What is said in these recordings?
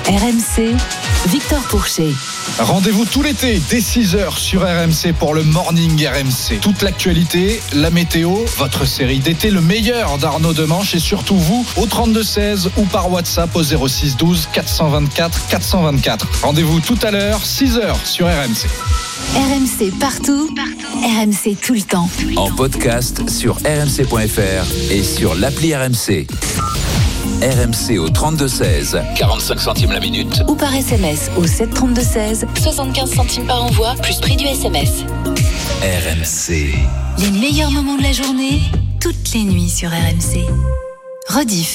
RMC, Victor Pourchet. Rendez-vous tout l'été dès 6h sur RMC pour le Morning RMC. Toute l'actualité, la météo, votre série d'été, le meilleur d'Arnaud Demanche et surtout vous au 32-16 ou par WhatsApp au 06 12 424 424. Rendez-vous tout à l'heure, 6h sur RMC. RMC partout, RMC tout le temps. En podcast sur rmc.fr et sur l'appli RMC. RMC au 32-16, 45 centimes la minute. Ou par SMS au 732-16, 75 centimes par envoi, plus prix du SMS. RMC. Les meilleurs moments de la journée, toutes les nuits sur RMC. Rediff.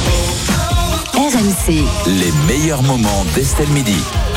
RMC. Les meilleurs moments d'Estelle Midi.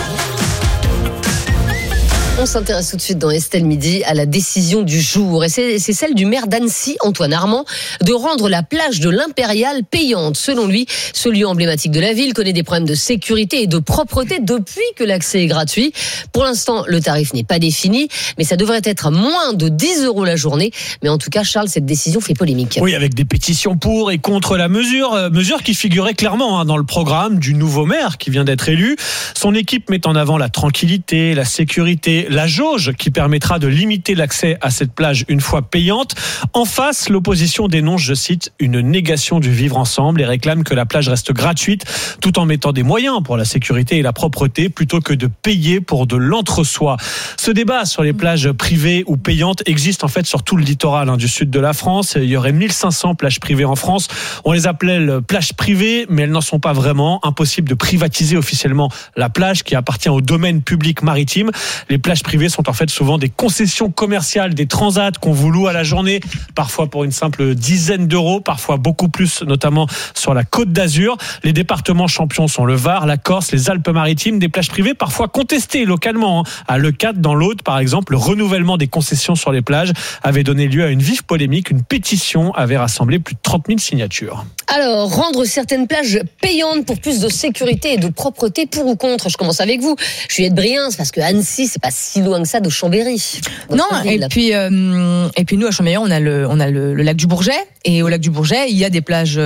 On s'intéresse tout de suite dans Estelle Midi à la décision du jour. Et c'est celle du maire d'Annecy, Antoine Armand, de rendre la plage de l'Impérial payante. Selon lui, ce lieu emblématique de la ville connaît des problèmes de sécurité et de propreté depuis que l'accès est gratuit. Pour l'instant, le tarif n'est pas défini, mais ça devrait être moins de 10 € la journée. Mais en tout cas, Charles, cette décision fait polémique. Oui, avec des pétitions pour et contre la mesure qui figurait clairement dans le programme du nouveau maire qui vient d'être élu. Son équipe met en avant la tranquillité, la sécurité, la jauge qui permettra de limiter l'accès à cette plage une fois payante. En face, l'opposition dénonce, je cite, une négation du vivre ensemble et réclame que la plage reste gratuite tout en mettant des moyens pour la sécurité et la propreté plutôt que de payer pour de l'entre-soi. Ce débat sur les plages privées ou payantes existe en fait sur tout le littoral du sud de la France. Il y aurait 1500 plages privées en France. On les appelait plages privées, mais elles n'en sont pas vraiment. Impossible de privatiser officiellement la plage qui appartient au domaine public maritime. Les plages privées sont en fait souvent des concessions commerciales, des transats qu'on vous loue à la journée, parfois pour une simple dizaine d'euros, parfois beaucoup plus, notamment sur la Côte d'Azur. Les départements champions sont le Var, la Corse, les Alpes-Maritimes, des plages privées parfois contestées localement. À Leucate, dans l'Aude, par exemple, le renouvellement des concessions sur les plages avait donné lieu à une vive polémique. Une pétition avait rassemblé plus de 30 000 signatures. Alors, rendre certaines plages payantes pour plus de sécurité et de propreté, pour ou contre? Je commence avec vous, Juliette Briens, parce que Annecy, c'est pas si loin que ça de Chambéry. Non, et puis nous à Chambéry, on a le lac du Bourget, et au lac du Bourget, il y a des plages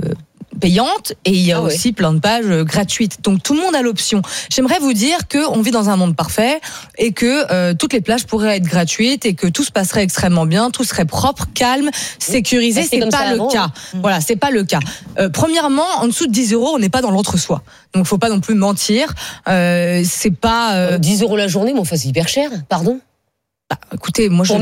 payantes et il y a aussi plein de plages gratuites. Donc tout le monde a l'option. J'aimerais vous dire qu'on vit dans un monde parfait et que toutes les plages pourraient être gratuites et que tout se passerait extrêmement bien, tout serait propre, calme, sécurisé. C'est pas le cas. Voilà, c'est pas le cas. Premièrement, en dessous de 10 €, on n'est pas dans l'entre-soi. Donc faut pas non plus mentir. C'est pas 10 € la journée, mais enfin c'est hyper cher. Pardon. Bah, écoutez, moi je ne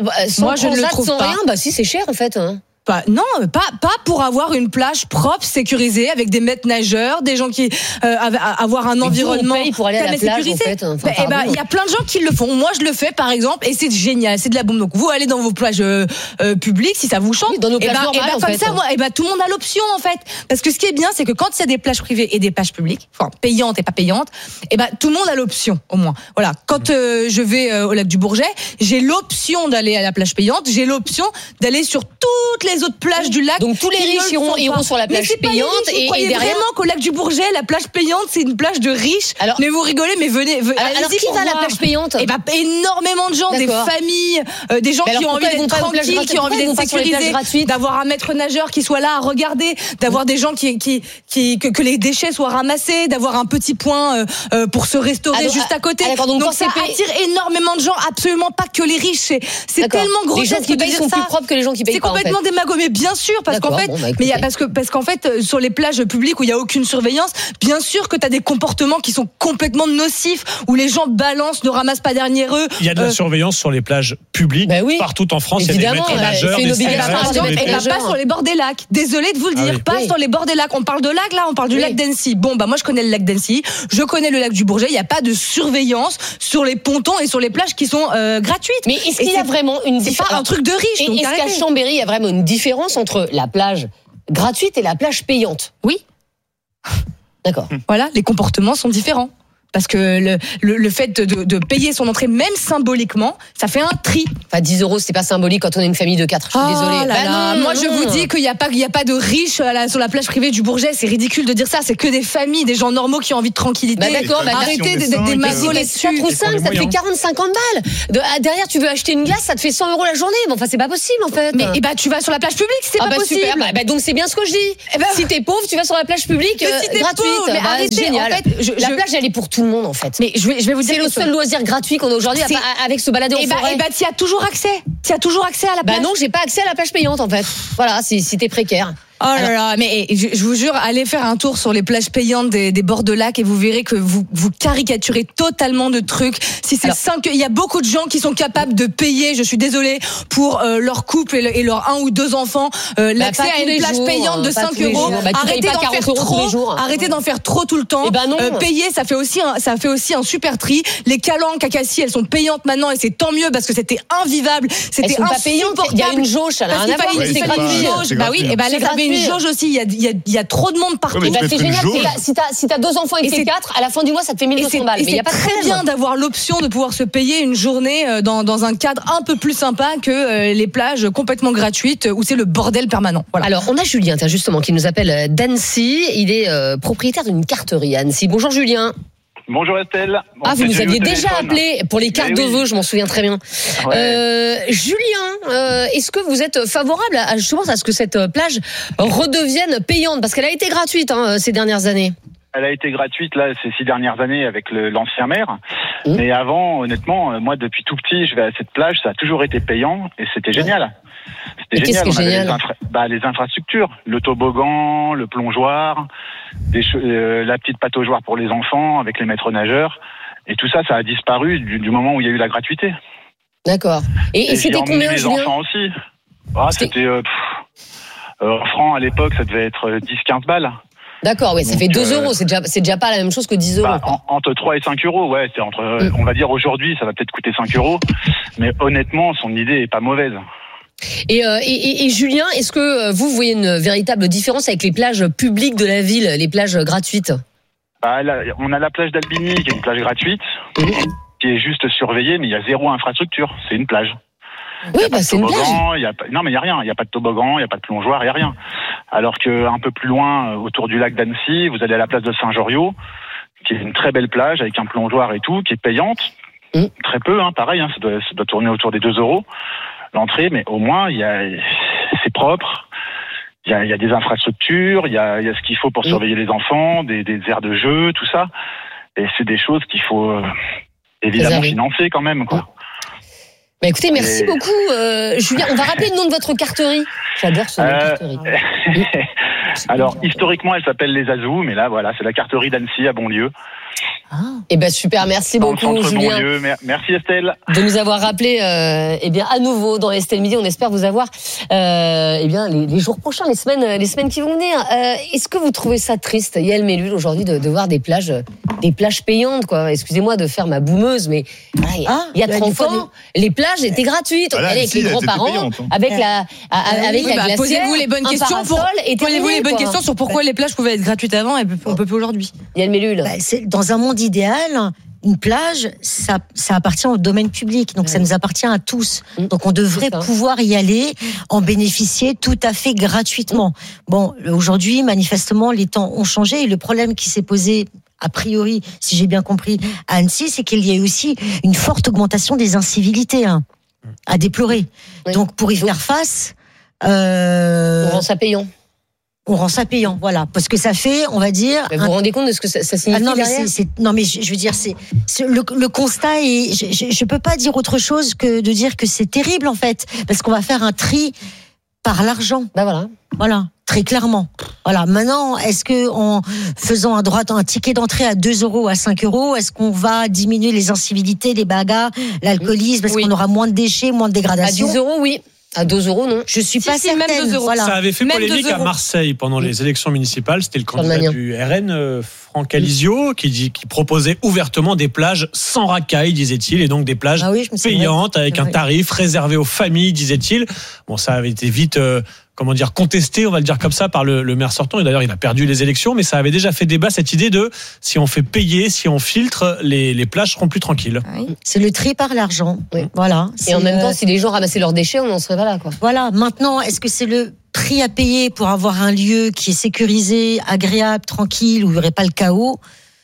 le trouve pas. Rien, bah si c'est cher en fait. Pas pour avoir une plage propre, sécurisée, avec des maîtres nageurs, des gens qui avoir un environnement. On paye pour aller à la plage, en fait. Il y a plein de gens qui le font. Moi, je le fais, par exemple, et c'est génial, c'est de la bombe. Donc, vous allez dans vos plages publiques, si ça vous chante. Oui, dans nos plages normales, comme ça, tout le monde a l'option, en fait. Parce que ce qui est bien, c'est que quand il y a des plages privées et des plages publiques, enfin payantes et pas payantes, tout le monde a l'option, au moins. Voilà. Quand je vais au lac du Bourget, j'ai l'option d'aller à la plage payante, j'ai l'option d'aller sur toutes les autres plages du lac. Donc tous les riches iront sur la plage payante. Vous croyez vraiment qu'au lac du Bourget, la plage payante, c'est une plage de riches? Alors, mais vous rigolez, mais venez. Alors qui va à la plage payante? Énormément de gens, des familles, des gens qui ont envie d'être tranquilles, qui ont envie d'être sécurisés, d'avoir un maître nageur qui soit là à regarder, d'avoir des gens que les déchets soient ramassés, d'avoir un petit point pour se restaurer juste à côté. Donc ça attire énormément de gens, absolument pas que les riches. C'est tellement gros. Les gens qui payent sont plus propres que les gens qui payent pas. C'est complètement démago, mais bien sûr, parce qu'en fait, parce qu'en fait, sur les plages publiques où il y a aucune surveillance, bien sûr que tu as des comportements qui sont complètement nocifs, où les gens balancent, ne ramassent pas derrière eux. Il y a de la surveillance sur les plages publiques partout en France. Évidemment, il y a des maîtres nageurs, des et pas sur les bords des lacs. Désolé de vous le dire, pas sur les bords des lacs. On parle de lac là, on parle du lac d'Annecy. Bon, moi je connais le lac d'Annecy, je connais le lac du Bourget. Il n'y a pas de surveillance sur les pontons et sur les plages qui sont gratuites. Mais est-ce qu'il y a vraiment une différence? C'est pas un truc de riche. Et est-ce qu'à Chambéry, il y a vraiment une différence entre la plage gratuite et la plage payante? Oui. D'accord. Voilà, les comportements sont différents. Parce que le fait de payer son entrée, même symboliquement, ça fait un tri. Enfin, 10 €, c'est pas symbolique quand on est une famille de 4. Je suis désolée. Moi, je vous dis qu'il y a pas de riches sur la plage privée du Bourget. C'est ridicule de dire ça. C'est que des familles, des gens normaux qui ont envie de tranquillité. D'accord, arrêtez des magos là-dessus. 4 ou 5, ça te fait 40-50 balles. Derrière, tu veux acheter une glace, ça te fait 100 € la journée. Bon, enfin, c'est pas possible, en fait. Mais tu vas sur la plage publique, c'est pas possible. Super. Donc, c'est bien ce que je dis. Si t'es pauvre, tu vas sur la plage publique gratuite. Mais arrêtez, génial. en fait, la plage, elle est pour tout le monde, en fait. Mais je vais vous dire, c'est le seul loisir gratuit qu'on a aujourd'hui avec ce balader en forêt. Tu as toujours accès. Tu as toujours accès à la plage. Non, j'ai pas accès à la plage payante, en fait. Voilà, si t'es précaire. Oh là là, mais je vous jure, allez faire un tour sur les plages payantes des bords de lac et vous verrez que vous caricaturez totalement de trucs. Si c'est il y a beaucoup de gens qui sont capables de payer, je suis désolée, pour leur couple et leurs 1 ou 2 enfants, l'accès à une plage payante de 5 €. Arrêtez d'en faire trop tout le temps. Payer, ça fait aussi un super tri. Les calanques à Cassis, elles sont payantes maintenant et c'est tant mieux parce que c'était invivable. C'était insupportable. Il y a une jauge, ça n'a rien à voir, mais c'est gratuit. Bah oui, et là, ça avait une jauge aussi. Il y a trop de monde partout. C'est génial. Si t'as 2 enfants et que t'es 4, à la fin du mois, ça te fait 1200 balles. Mais il y a pas très bien d'avoir l'option de pouvoir se payer une journée dans un cadre un peu plus sympa que les plages complètement gratuites où c'est le bordel permanent. Voilà. Alors, on a Julien, justement, qui nous appelle d'Annecy. Il est propriétaire d'une carterie à Annecy. Bonjour Julien. Bonjour Estelle. Vous nous aviez déjà appelé pour les cartes de vœux, je m'en souviens très bien. Ouais. Julien, est-ce que vous êtes favorable à ce que cette plage redevienne payante ? Parce qu'elle a été gratuite ces dernières années. Elle a été gratuite là ces 6 dernières années avec l'ancien maire. Mais avant, honnêtement, moi depuis tout petit, je vais à cette plage, ça a toujours été payant et c'était génial. C'était génial. Qu'est-ce qui est génial ? Les infrastructures, le toboggan, le plongeoir, la petite pataugeoire pour les enfants avec les maîtres nageurs. Et tout ça, ça a disparu du moment où il y a eu la gratuité. D'accord. Et c'était combien, les Julien ? enfants aussi. C'était francs à l'époque, ça devait être 10-15 balles. D'accord, oui, ça fait 2 €. C'est déjà pas la même chose que 10 €. Entre 3 et 5 €, ouais. C'est on va dire aujourd'hui, ça va peut-être coûter 5 €. Mais honnêtement, son idée est pas mauvaise. Et Julien, est-ce que vous voyez une véritable différence avec les plages publiques de la ville, les plages gratuites ? On a la plage d'Albigny, qui est une plage gratuite, qui est juste surveillée, mais il y a 0 infrastructure. C'est une plage. Oui, c'est une plage. Non, mais il y a rien. Il y a pas de toboggan, il y a pas de plongeoir, il y a rien. Alors que un peu plus loin, autour du lac d'Annecy, vous allez à la place de Saint-Joriot, qui est une très belle plage avec un plongeoir et tout, qui est payante. Très peu, pareil. Ça doit tourner autour des 2 € l'entrée, mais au moins c'est propre. Il y a des infrastructures, il y a ce qu'il faut pour surveiller les enfants, des aires de jeu, tout ça. Et c'est des choses qu'il faut évidemment financer quand même, quoi. Écoutez, merci beaucoup, Julien. On va rappeler le nom de votre carterie. J'adore ce nom de carterie. Alors, historiquement, elle s'appelle Les Azous, mais là, voilà, c'est la carterie d'Annecy à Bonlieu. Super, merci beaucoup, Julien. Bonlieu. Merci Estelle. De nous avoir rappelé, à nouveau dans Estelle Midi. On espère vous avoir, les jours prochains, les semaines qui vont venir. Est-ce que vous trouvez ça triste, Yael Mellul, aujourd'hui, de voir des plages payantes, quoi? Excusez-moi de faire ma boumeuse, mais il y a 30 ans, les plages étaient gratuites. On allait avec les grands-parents, avec la glacière. Posez-vous les bonnes questions sur pourquoi les plages pouvaient être gratuites avant et on peut plus aujourd'hui. Yael Mellul. C'est dans un monde idéal. Une plage, ça appartient au domaine public, donc ça nous appartient à tous. Donc on devrait pouvoir y aller, en bénéficier tout à fait gratuitement. Bon, aujourd'hui, manifestement, les temps ont changé et le problème qui s'est posé, a priori, si j'ai bien compris, à Annecy, c'est qu'il y a eu aussi une forte augmentation des incivilités à déplorer. Oui. Donc pour y faire face, on rend ça payant. On rend ça payant, voilà, parce que ça fait, on va dire. Vous vous rendez compte de ce que ça signifie derrière ? Je veux dire, c'est le constat et je peux pas dire autre chose que de dire que c'est terrible en fait, parce qu'on va faire un tri par l'argent. Voilà, très clairement. Voilà. Maintenant, est-ce que en faisant un ticket d'entrée à 2 € à 5 €, est-ce qu'on va diminuer les incivilités, les bagarres, l'alcoolisme, parce qu'on aura moins de déchets, moins de dégradation ? À 10 €, oui. À 2 € non. Je suis pas certaine. Même 2 €. Voilà. Ça avait fait polémique à Marseille pendant les élections municipales. C'était le candidat du RN, Franck Alizio, qui proposait ouvertement des plages sans racailles, disait-il, et donc des plages payantes avec un tarif réservé aux familles, disait-il. Bon, ça avait été vite contesté, on va le dire comme ça, par le maire sortant. Et d'ailleurs, il a perdu les élections, mais ça avait déjà fait débat, cette idée de si on fait payer, si on filtre, les plages seront plus tranquilles. Oui. C'est le tri par l'argent. Oui. Voilà. Et en même temps, si les gens ramassaient leurs déchets, on n'en serait pas là, quoi. Voilà. Maintenant, est-ce que c'est le prix à payer pour avoir un lieu qui est sécurisé, agréable, tranquille, où il n'y aurait pas le chaos?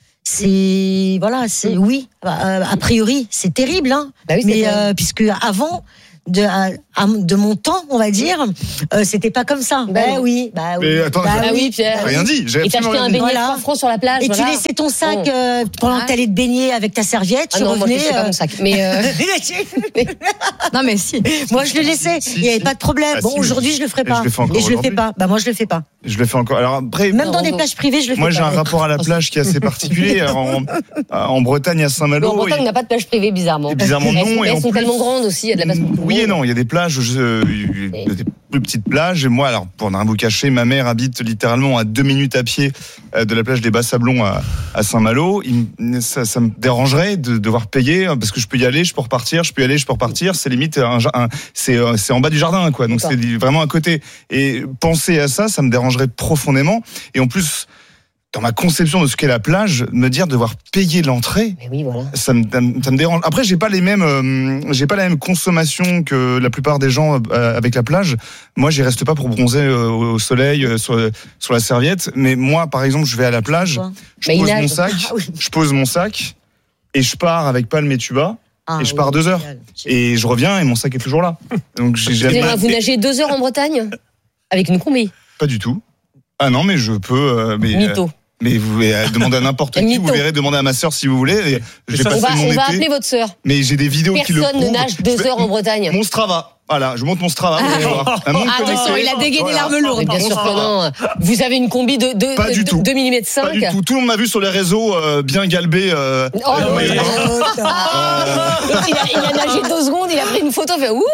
C'est oui. A priori, c'est terrible, hein. Bah oui, mais puisque avant. De mon temps, on va dire, c'était pas comme ça. Oui. Mais attends, oui, Pierre. Rien dit. Et t'as acheté un beignet 3 francs sur la plage. Et tu laissais ton sac pendant que t'allais te baigner avec ta serviette. Tu revenais. Moi, je laissais pas mon sac. Mais non, mais si. Moi, je le laissais. Il n'y avait pas de problème. Bon, aujourd'hui, je le ferai pas. Et je le fais pas. Moi, je le fais pas. Je le fais encore. Alors après, même dans des plages privées, je le fais pas. Moi, j'ai un rapport à la plage qui est assez particulier. En Bretagne, à Saint-Malo. En Bretagne, on n'a pas de plage privée, bizarrement. Bizarrement, non. Elles sont tellement grandes aussi. Il y a de la place pour tout le monde. Oui et non. Il y a des plages, des plus petites plages. Et moi, alors, pour ne rien vous cacher, ma mère habite littéralement à 2 minutes à pied de la plage des Bas-Sablons à Saint-Malo. Ça me dérangerait de devoir payer parce que je peux y aller, je peux repartir, je peux y aller, je peux repartir. C'est limite, c'est en bas du jardin, quoi. Donc c'est vraiment à côté. Et penser à ça, ça me dérangerait profondément. Et en plus, dans ma conception de ce qu'est la plage, me dire devoir payer l'entrée, mais oui, voilà. ça me dérange. Après, j'ai pas la même consommation que la plupart des gens avec la plage. Moi, j'y reste pas pour bronzer au soleil sur la serviette. Mais moi, par exemple, je vais à la plage, je pose mon sac et je pars avec palme et tuba. Et je pars 2 heures. Et je reviens et mon sac est toujours là. Donc vous nagez 2 heures en Bretagne avec une combi? Pas du tout. Ah non, mais je peux. Mytho. Mais vous pouvez demander à n'importe qui, vous verrez, demander à ma sœur si vous voulez. On va appeler votre sœur. Mais j'ai des vidéos qui le prouvent. Personne ne nage 2 heures en Bretagne. Mon Strava. Voilà, je monte mon Strava. Attention, il a dégainé l'arme lourde. Bien sûr que non. Vous avez une combi de 2 mm 5. Pas du tout. Tout le monde m'a vu sur les réseaux bien galbé. Il a nagé 2 secondes, il a pris une photo, fait ouh.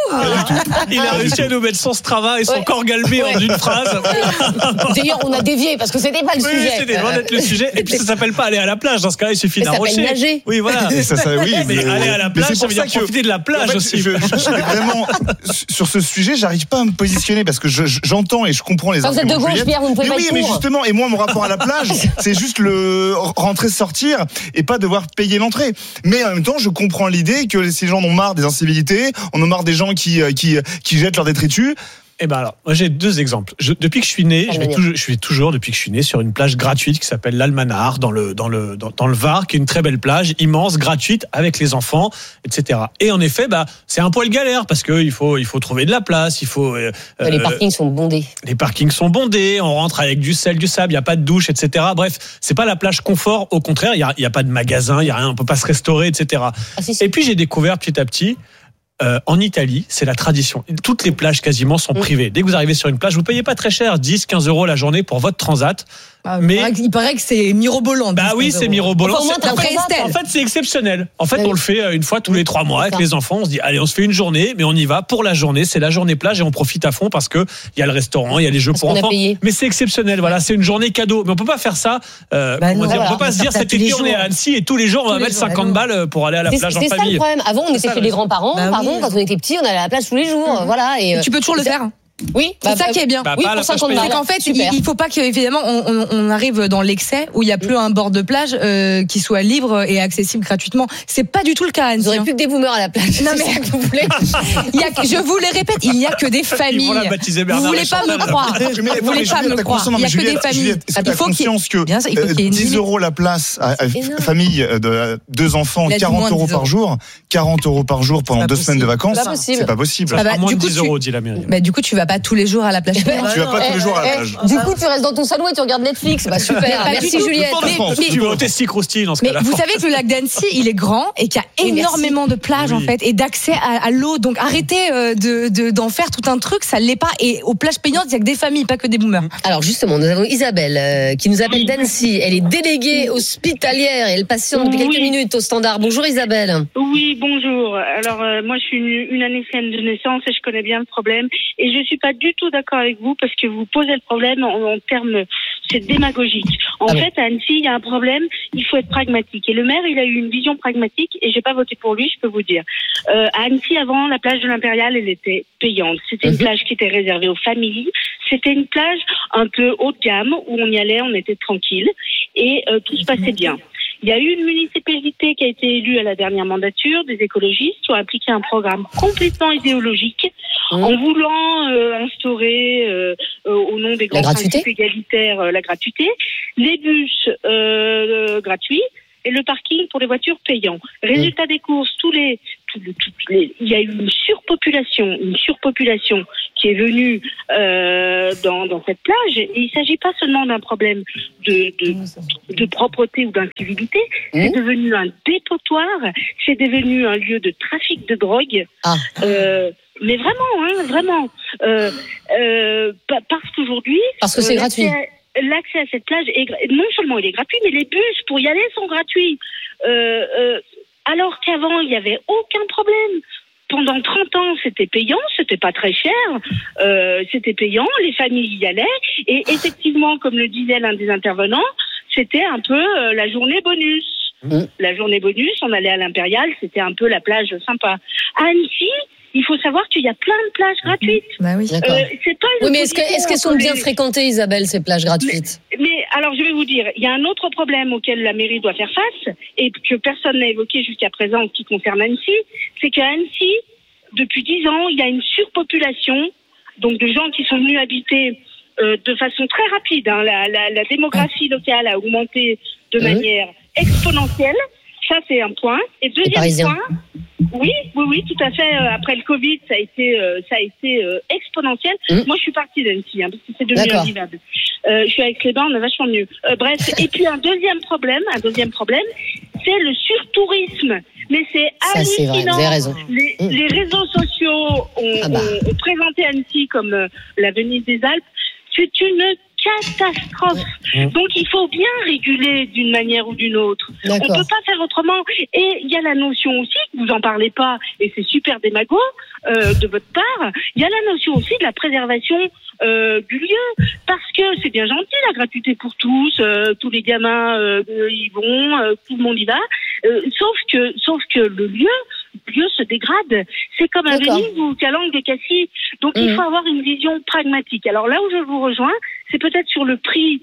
Il a réussi à nous mettre son Strava et son corps galbé en une phrase. D'ailleurs, on a dévié parce que c'était pas le sujet. C'était loin d'être le sujet. Et puis ça s'appelle pas aller à la plage. Dans ce cas-là, il suffit d'arrocher. Ça s'appelle nager. Oui, voilà. Mais aller à la plage, ça veut dire profiter de la plage aussi. Vraiment, sur ce sujet, j'arrive pas à me positionner parce que j'entends et je comprends les arguments. Vous êtes de gauche, Pierre, vous ne pouvez pas être pour. Mais justement, et moi, mon rapport à la plage, c'est juste le rentrer-sortir et pas devoir payer l'entrée. Mais en même temps, je comprends l'idée que ces gens en ont marre des incivilités, on en a marre des gens qui jettent leurs détritus. Eh ben alors, moi j'ai 2 exemples. Depuis que je suis né, je vais toujours depuis que je suis né sur une plage gratuite qui s'appelle l'Almanar dans le Var, qui est une très belle plage immense, gratuite avec les enfants, etc. Et en effet, c'est un poil galère parce que il faut trouver de la place, les parkings sont bondés. Les parkings sont bondés, on rentre avec du sel, du sable, il y a pas de douche, etc. Bref, c'est pas la plage confort. Au contraire, il y a pas de magasin, il y a rien, on peut pas se restaurer, etc. Et puis j'ai découvert petit à petit. En Italie, c'est la tradition. Toutes les plages quasiment sont privées. Dès que vous arrivez sur une plage, vous payez pas très cher, 10, 15 euros la journée pour votre transat. Mais il paraît que c'est mirobolant. Oui, c'est mirobolant. En fait, c'est exceptionnel. En fait, on le fait une fois tous les 3 mois avec les enfants. On se dit, allez, on se fait une journée, mais on y va pour la journée. C'est la journée plage et on profite à fond parce que il y a le restaurant, il y a les jeux pour enfants. Mais c'est exceptionnel. Voilà, c'est une journée cadeau. Mais on peut pas faire ça. On peut pas se dire cet été on est à Annecy et tous les jours on va mettre 50 balles pour aller à la plage en famille. C'est ça le problème. Avant, on était chez les grands-parents. Quand on était petits, on allait à la plage tous les jours. Voilà. Et tu peux toujours le faire. Oui, c'est ça qui est bien. Oui, pour 50 balles. C'est qu'en fait, il faut pas qu'évidemment on arrive dans l'excès où il y a plus un bord de plage qui soit libre et accessible gratuitement. C'est pas du tout le cas. Vous n'aurez plus que des boomers à la plage. Non mais vous voulez. Je vous le répète, il n'y a que des familles. Vous voulez pas me croire. Vous voulez pas me croire. Il n'y a que des familles. Il faut conscience que 10 euros la place à famille de 2 enfants, 40 euros par jour, 40 euros par jour pendant 2 semaines de vacances, c'est pas possible. Moins de 10 euros, dit la mairie. Du coup, tu vas pas tous les jours à la plage. Tu vas pas tous les jours à la plage. Du coup, tu restes dans ton salon et tu regardes Netflix. Super. Merci Juliette. Tu vas au Tessie Croustille dans ce cas-là. Mais vous savez que le lac d'Annecy, il est grand et qu'il y a énormément de plages en fait et d'accès à l'eau. Donc arrêtez d'en faire tout un truc, ça l'est pas. Et aux plages payantes, il y a que des familles, pas que des boomers. Alors justement, nous avons Isabelle qui nous appelle d'Annecy. Elle est déléguée hospitalière et elle patiente depuis quelques minutes au standard. Bonjour Isabelle. Oui, bonjour. Alors moi, je suis une Annécienne de naissance et je connais bien le problème. Et je suis pas du tout d'accord avec vous parce que vous posez le problème en termes, c'est démagogique. En fait, à Annecy, il y a un problème, il faut être pragmatique. Et le maire, il a eu une vision pragmatique et j'ai pas voté pour lui, je peux vous dire. À Annecy, avant, la plage de l'Impérial, elle était payante. C'était une plage qui était réservée aux familles. C'était une plage un peu haut de gamme où on y allait, on était tranquille et tout se passait bien. Il y a eu une municipalité qui a été élue à la dernière mandature, des écologistes qui ont appliqué un programme complètement idéologique en voulant instaurer au nom des grands principes égalitaires la gratuité, les bus gratuits et le parking pour les voitures payants. Résultat des courses, il y a eu une surpopulation qui est venue dans cette plage. Et il ne s'agit pas seulement d'un problème de propreté ou d'incivilité, c'est devenu un dépotoir, c'est devenu un lieu de trafic de drogue. Mais vraiment, parce qu'aujourd'hui... Parce que c'est gratuit. L'accès à cette plage, non seulement il est gratuit, mais les bus pour y aller sont gratuits. Alors qu'avant, il n'y avait aucun problème. Pendant 30 ans, c'était payant, c'était pas très cher, c'était payant, les familles y allaient, et effectivement, comme le disait l'un des intervenants, c'était un peu la journée bonus. La journée bonus, on allait à l'Impérial, c'était un peu la plage sympa. À Annecy, il faut savoir qu'il y a plein de plages gratuites. Bah oui, d'accord. Mais est-ce qu'elles sont bien fréquentées, Isabelle, ces plages gratuites ? Mais alors, je vais vous dire, il y a un autre problème auquel la mairie doit faire face, et que personne n'a évoqué jusqu'à présent en ce qui concerne Annecy, c'est qu'à Annecy, depuis 10 ans, il y a une surpopulation, donc de gens qui sont venus habiter de façon très rapide. La démographie locale a augmenté de manière exponentielle. Ça, c'est un point. Et deuxième point, oui, tout à fait. Après le Covid, ça a été exponentiel. Moi, je suis partie d'Annecy, parce que c'est devenu invivable. Je suis avec les bains, on est vachement mieux. Bref, et puis un deuxième problème, c'est le surtourisme. Mais c'est hallucinant. C'est vrai, vous avez raison. Les réseaux sociaux ont présenté Annecy comme la Venise des Alpes. C'est une catastrophe. Donc il faut bien réguler d'une manière ou d'une autre. On ne peut pas faire autrement. Et il y a la notion aussi, vous en parlez pas, et c'est super démago de votre part, il y a la notion aussi de la préservation du lieu. Parce que c'est bien gentil la gratuité pour tous, tous les gamins y vont, tout le monde y va. Sauf que le lieu se dégrade. C'est comme à Venise ou Calanque des Cassis. Donc il faut avoir une vision pragmatique. Alors là où je vous rejoins, c'est peut-être sur le prix.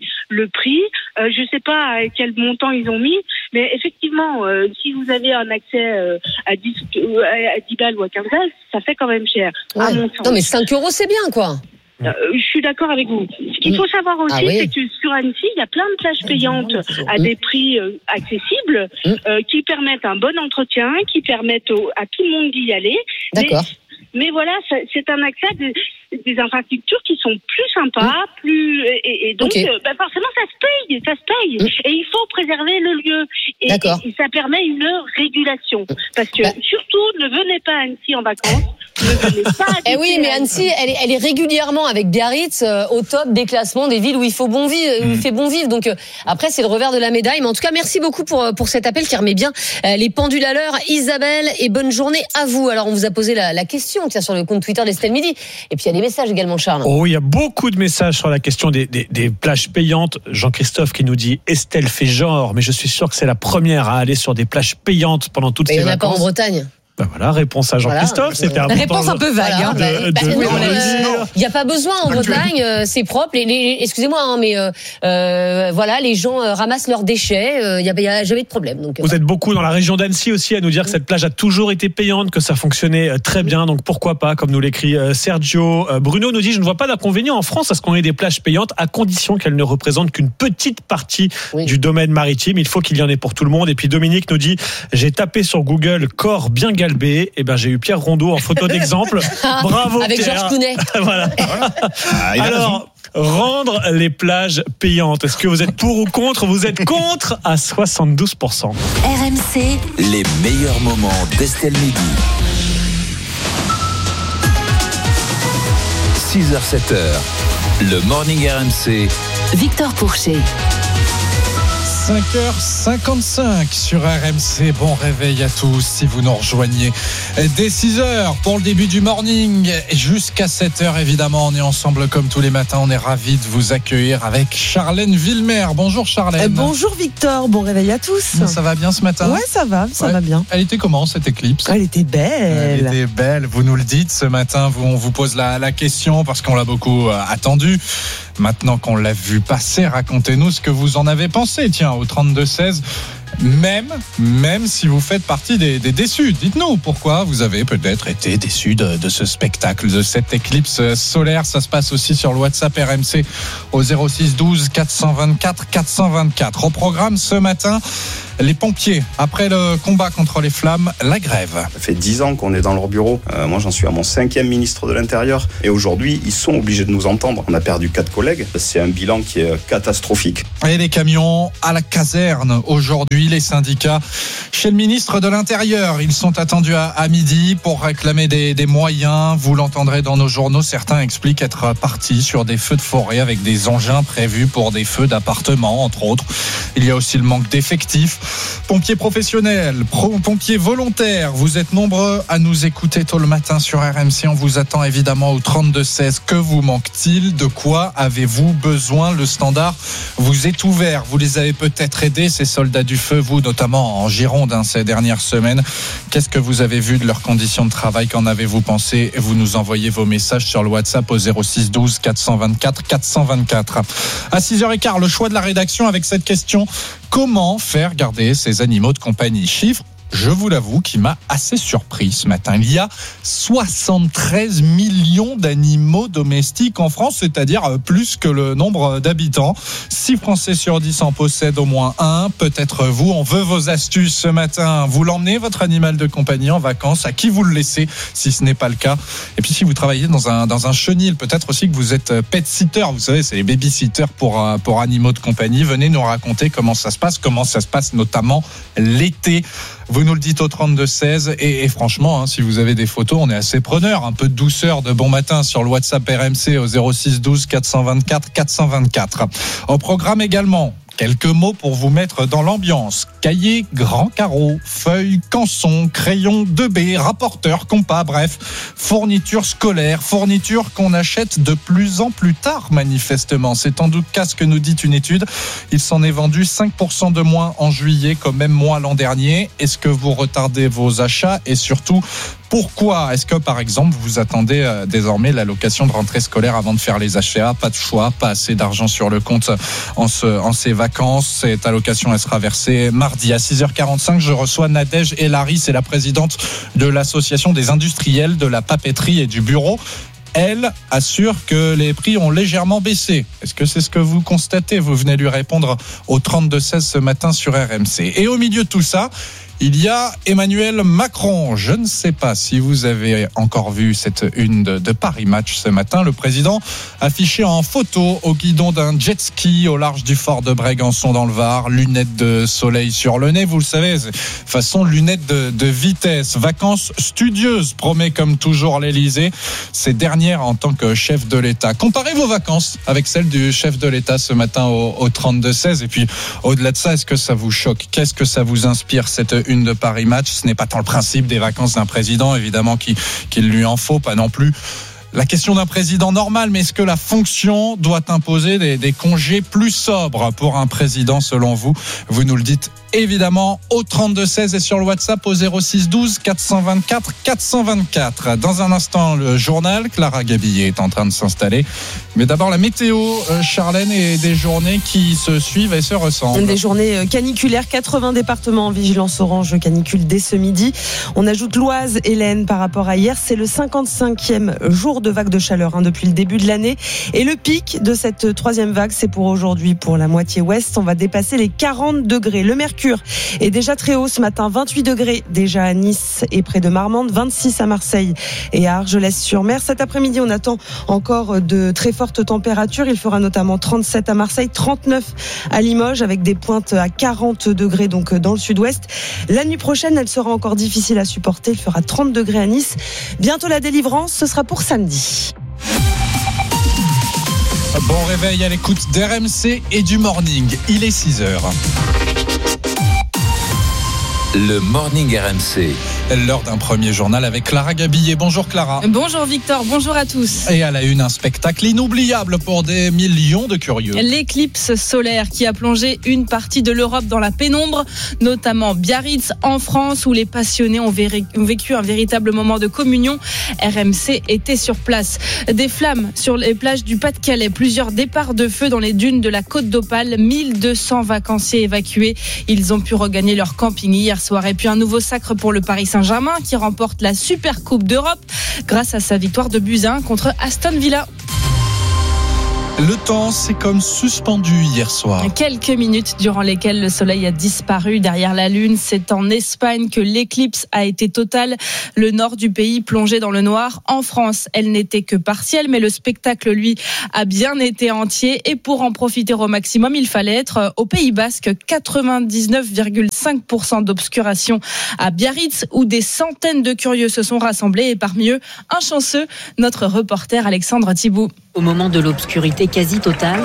Je sais pas à quel montant ils ont mis, mais effectivement, si vous avez un accès à 10 balles ou à 15 balles, ça fait quand même cher. Non mais 5 € c'est bien quoi. Je suis d'accord avec vous. Ce qu'il faut savoir aussi, c'est que sur Annecy, il y a plein de plages payantes à des prix accessibles qui permettent un bon entretien, qui permettent à tout le monde d'y aller. D'accord. Mais voilà, c'est un accès à des infrastructures qui sont plus sympas, et donc forcément ça se paye. Et il faut préserver le lieu. Et ça permet une régulation. Parce que surtout, ne venez pas à Annecy en vacances. Oui, mais Annecy, elle est régulièrement avec Biarritz au top des classements des villes où il faut bon vivre, où il fait bon vivre. Donc après, c'est le revers de la médaille. Mais en tout cas, merci beaucoup pour cet appel qui remet bien les pendules à l'heure. Isabelle, et bonne journée à vous. Alors, on vous a posé la question sur le compte Twitter d'Estelle Midi. Et puis il y a des messages également, Charles. Oh, il y a beaucoup de messages sur la question des plages payantes. Jean-Christophe qui nous dit Estelle fait genre, mais je suis sûr que c'est la première à aller sur des plages payantes pendant toutes ces vacances. Il n'y en a pas en Bretagne. Voilà, réponse à Jean-Christophe. C'était important. Réponse un peu vague. Il n'y a pas besoin en Bretagne, c'est propre. Excusez-moi, mais voilà, les gens ramassent leurs déchets. Il n'y a jamais de problème. Donc, vous êtes beaucoup dans la région d'Annecy aussi à nous dire que cette plage a toujours été payante, que ça fonctionnait très bien. Donc pourquoi pas, comme nous l'écrit Sergio. Bruno nous dit, je ne vois pas d'inconvénient en France à ce qu'on ait des plages payantes, à condition qu'elles ne représentent qu'une petite partie du domaine maritime. Il faut qu'il y en ait pour tout le monde. Et puis Dominique nous dit, j'ai tapé sur Google corps bien galbé. Et ben j'ai eu Pierre Rondeau en photo d'exemple. Bravo avec Pierre. Georges Clooney. Voilà. Alors, rendre les plages payantes. Est-ce que vous êtes pour ou contre ? Vous êtes contre à 72%. RMC, les meilleurs moments d'Estelle Midi. 6h-7h, le Morning RMC. Victor Pourchet. 5h55 sur RMC. Bon réveil à tous si vous nous rejoignez dès 6h pour le début du morning jusqu'à 7h. Évidemment, on est ensemble comme tous les matins. On est ravis de vous accueillir avec Charlène Villemer. Bonjour Charlène. Bonjour Victor, bon réveil à tous. Ça va bien ce matin ? Ouais, ça va bien. Elle était comment cette éclipse ? Elle était belle. Elle était belle, vous nous le dites ce matin. On vous pose la question parce qu'on l'a beaucoup attendu. Maintenant qu'on l'a vu passer, racontez-nous ce que vous en avez pensé. Tiens, au 32-16, même si vous faites partie des déçus. Dites-nous pourquoi vous avez peut-être été déçus de ce spectacle, de cette éclipse solaire. Ça se passe aussi sur le WhatsApp RMC au 06 12 424 424. Au programme ce matin, les pompiers, après le combat contre les flammes, la grève. Ça fait 10 ans qu'on est dans leur bureau. Moi, j'en suis à mon 5e ministre de l'Intérieur. Et aujourd'hui, ils sont obligés de nous entendre. On a perdu 4 collègues. C'est un bilan qui est catastrophique. Et les camions à la caserne. Aujourd'hui, les syndicats chez le ministre de l'Intérieur. Ils sont attendus à midi pour réclamer des moyens. Vous l'entendrez dans nos journaux. Certains expliquent être partis sur des feux de forêt avec des engins prévus pour des feux d'appartements, entre autres. Il y a aussi le manque d'effectifs. Pompiers professionnels, pompiers volontaires, vous êtes nombreux à nous écouter tôt le matin sur RMC. On vous attend évidemment au 32-16. Que vous manque-t-il ? De quoi avez-vous besoin ? Le standard vous est ouvert. Vous les avez peut-être aidés, ces soldats du feu, vous notamment en Gironde ces dernières semaines. Qu'est-ce que vous avez vu de leurs conditions de travail ? Qu'en avez-vous pensé ? Vous nous envoyez vos messages sur le WhatsApp au 06 12 424 424. À 6h15, le choix de la rédaction avec cette question. Comment faire garder ces animaux de compagnie ? Chiffre, je vous l'avoue, qui m'a assez surpris ce matin. Il y a 73 millions d'animaux domestiques en France, c'est-à-dire plus que le nombre d'habitants. 6 Français sur 10 en possèdent au moins un. Peut-être vous, on veut vos astuces ce matin. Vous l'emmenez, votre animal de compagnie, en vacances. À qui vous le laissez, si ce n'est pas le cas ? Et puis si vous travaillez dans un chenil, peut-être aussi que vous êtes pet-sitter. Vous savez, c'est les baby-sitters pour animaux de compagnie. Venez nous raconter comment ça se passe notamment l'été. Vous nous le dites au 32-16 et franchement, si vous avez des photos, on est assez preneurs. Un peu de douceur, de bon matin sur le WhatsApp RMC au 06 12 424 424. Au programme également, quelques mots pour vous mettre dans l'ambiance. Cahier, grand carreau, feuilles, canson, crayon 2B, rapporteur, compas, bref, fourniture scolaire, fourniture qu'on achète de plus en plus tard manifestement. C'est en tout cas ce que nous dit une étude. Il s'en est vendu 5% de moins en juillet qu'au même mois l'an dernier. Est-ce que vous retardez vos achats et surtout pourquoi ? Est-ce que par exemple vous attendez désormais l'allocation de rentrée scolaire avant de faire les achats ? Pas de choix, pas assez d'argent sur le compte en ces vacances. Cette allocation elle sera versée mardi à 6h45. Je reçois Nadège Elari, c'est la présidente de l'association des industriels de la papeterie et du bureau. Elle assure que les prix ont légèrement baissé. Est-ce que c'est ce que vous constatez ? Vous venez lui répondre au 32-16 ce matin sur RMC. Et au milieu de tout ça, il y a Emmanuel Macron. Je ne sais pas si vous avez encore vu cette une de Paris Match ce matin. Le président affiché en photo au guidon d'un jet ski au large du fort de Brégançon dans le Var. Lunettes de soleil sur le nez, vous le savez, façon lunettes de vitesse. Vacances studieuses, promet comme toujours l'Élysée. Ces dernières en tant que chef de l'État. Comparez vos vacances avec celles du chef de l'État ce matin au 32-16. Et puis, au-delà de ça, est-ce que ça vous choque ? Qu'est-ce que ça vous inspire, cette une de Paris Match ? Ce n'est pas tant le principe des vacances d'un président, évidemment, qu'il lui en faut, pas non plus la question d'un président normal, mais est-ce que la fonction doit imposer des congés plus sobres pour un président selon vous ? Vous nous le dites évidemment au 32-16 et sur le WhatsApp au 06 12 424 424. Dans un instant, le journal. Clara Gabillet est en train de s'installer. Mais d'abord, la météo, Charlène, et des journées qui se suivent et se ressemblent. Des journées caniculaires, 80 départements en vigilance orange canicule dès ce midi. On ajoute l'Oise et l'Aisne par rapport à hier. C'est le 55e jour de vague de chaleur depuis le début de l'année. Et le pic de cette troisième vague, c'est pour aujourd'hui, pour la moitié ouest. On va dépasser les 40 degrés. Le mercure est déjà très haut ce matin, 28 degrés déjà à Nice et près de Marmande, 26 à Marseille et à Argelès-sur-Mer. Cet après-midi, on attend encore de très fortes températures. Il fera notamment 37 à Marseille, 39 à Limoges, avec des pointes à 40 degrés donc dans le sud-ouest. La nuit prochaine, elle sera encore difficile à supporter. Il fera 30 degrés à Nice. Bientôt la délivrance, ce sera pour samedi. Bon réveil à l'écoute d'RMC et du Morning. Il est 6h. Le Morning RMC. L'heure d'un premier journal avec Clara Gabillet. Bonjour Clara. Bonjour Victor, bonjour à tous. Et à la une, un spectacle inoubliable pour des millions de curieux. L'éclipse solaire qui a plongé une partie de l'Europe dans la pénombre, notamment Biarritz en France où les passionnés ont vécu un véritable moment de communion. RMC était sur place. Des flammes sur les plages du Pas-de-Calais, plusieurs départs de feu dans les dunes de la Côte d'Opale, 1200 vacanciers évacués. Ils ont pu regagner leur camping hier soir. Et puis un nouveau sacre pour le Paris Saint-Germain qui remporte la Super Coupe d'Europe grâce à sa victoire de buts 1 contre Aston Villa. Le temps s'est comme suspendu hier soir. Quelques minutes durant lesquelles le soleil a disparu derrière la lune. C'est en Espagne que l'éclipse a été totale. Le nord du pays plongé dans le noir. En France, elle n'était que partielle, mais le spectacle, lui, a bien été entier. Et pour en profiter au maximum, il fallait être au Pays Basque. 99,5% d'obscuration à Biarritz, où des centaines de curieux se sont rassemblés. Et parmi eux, un chanceux, notre reporter Alexandre Thibault. Au moment de l'obscurité quasi totale,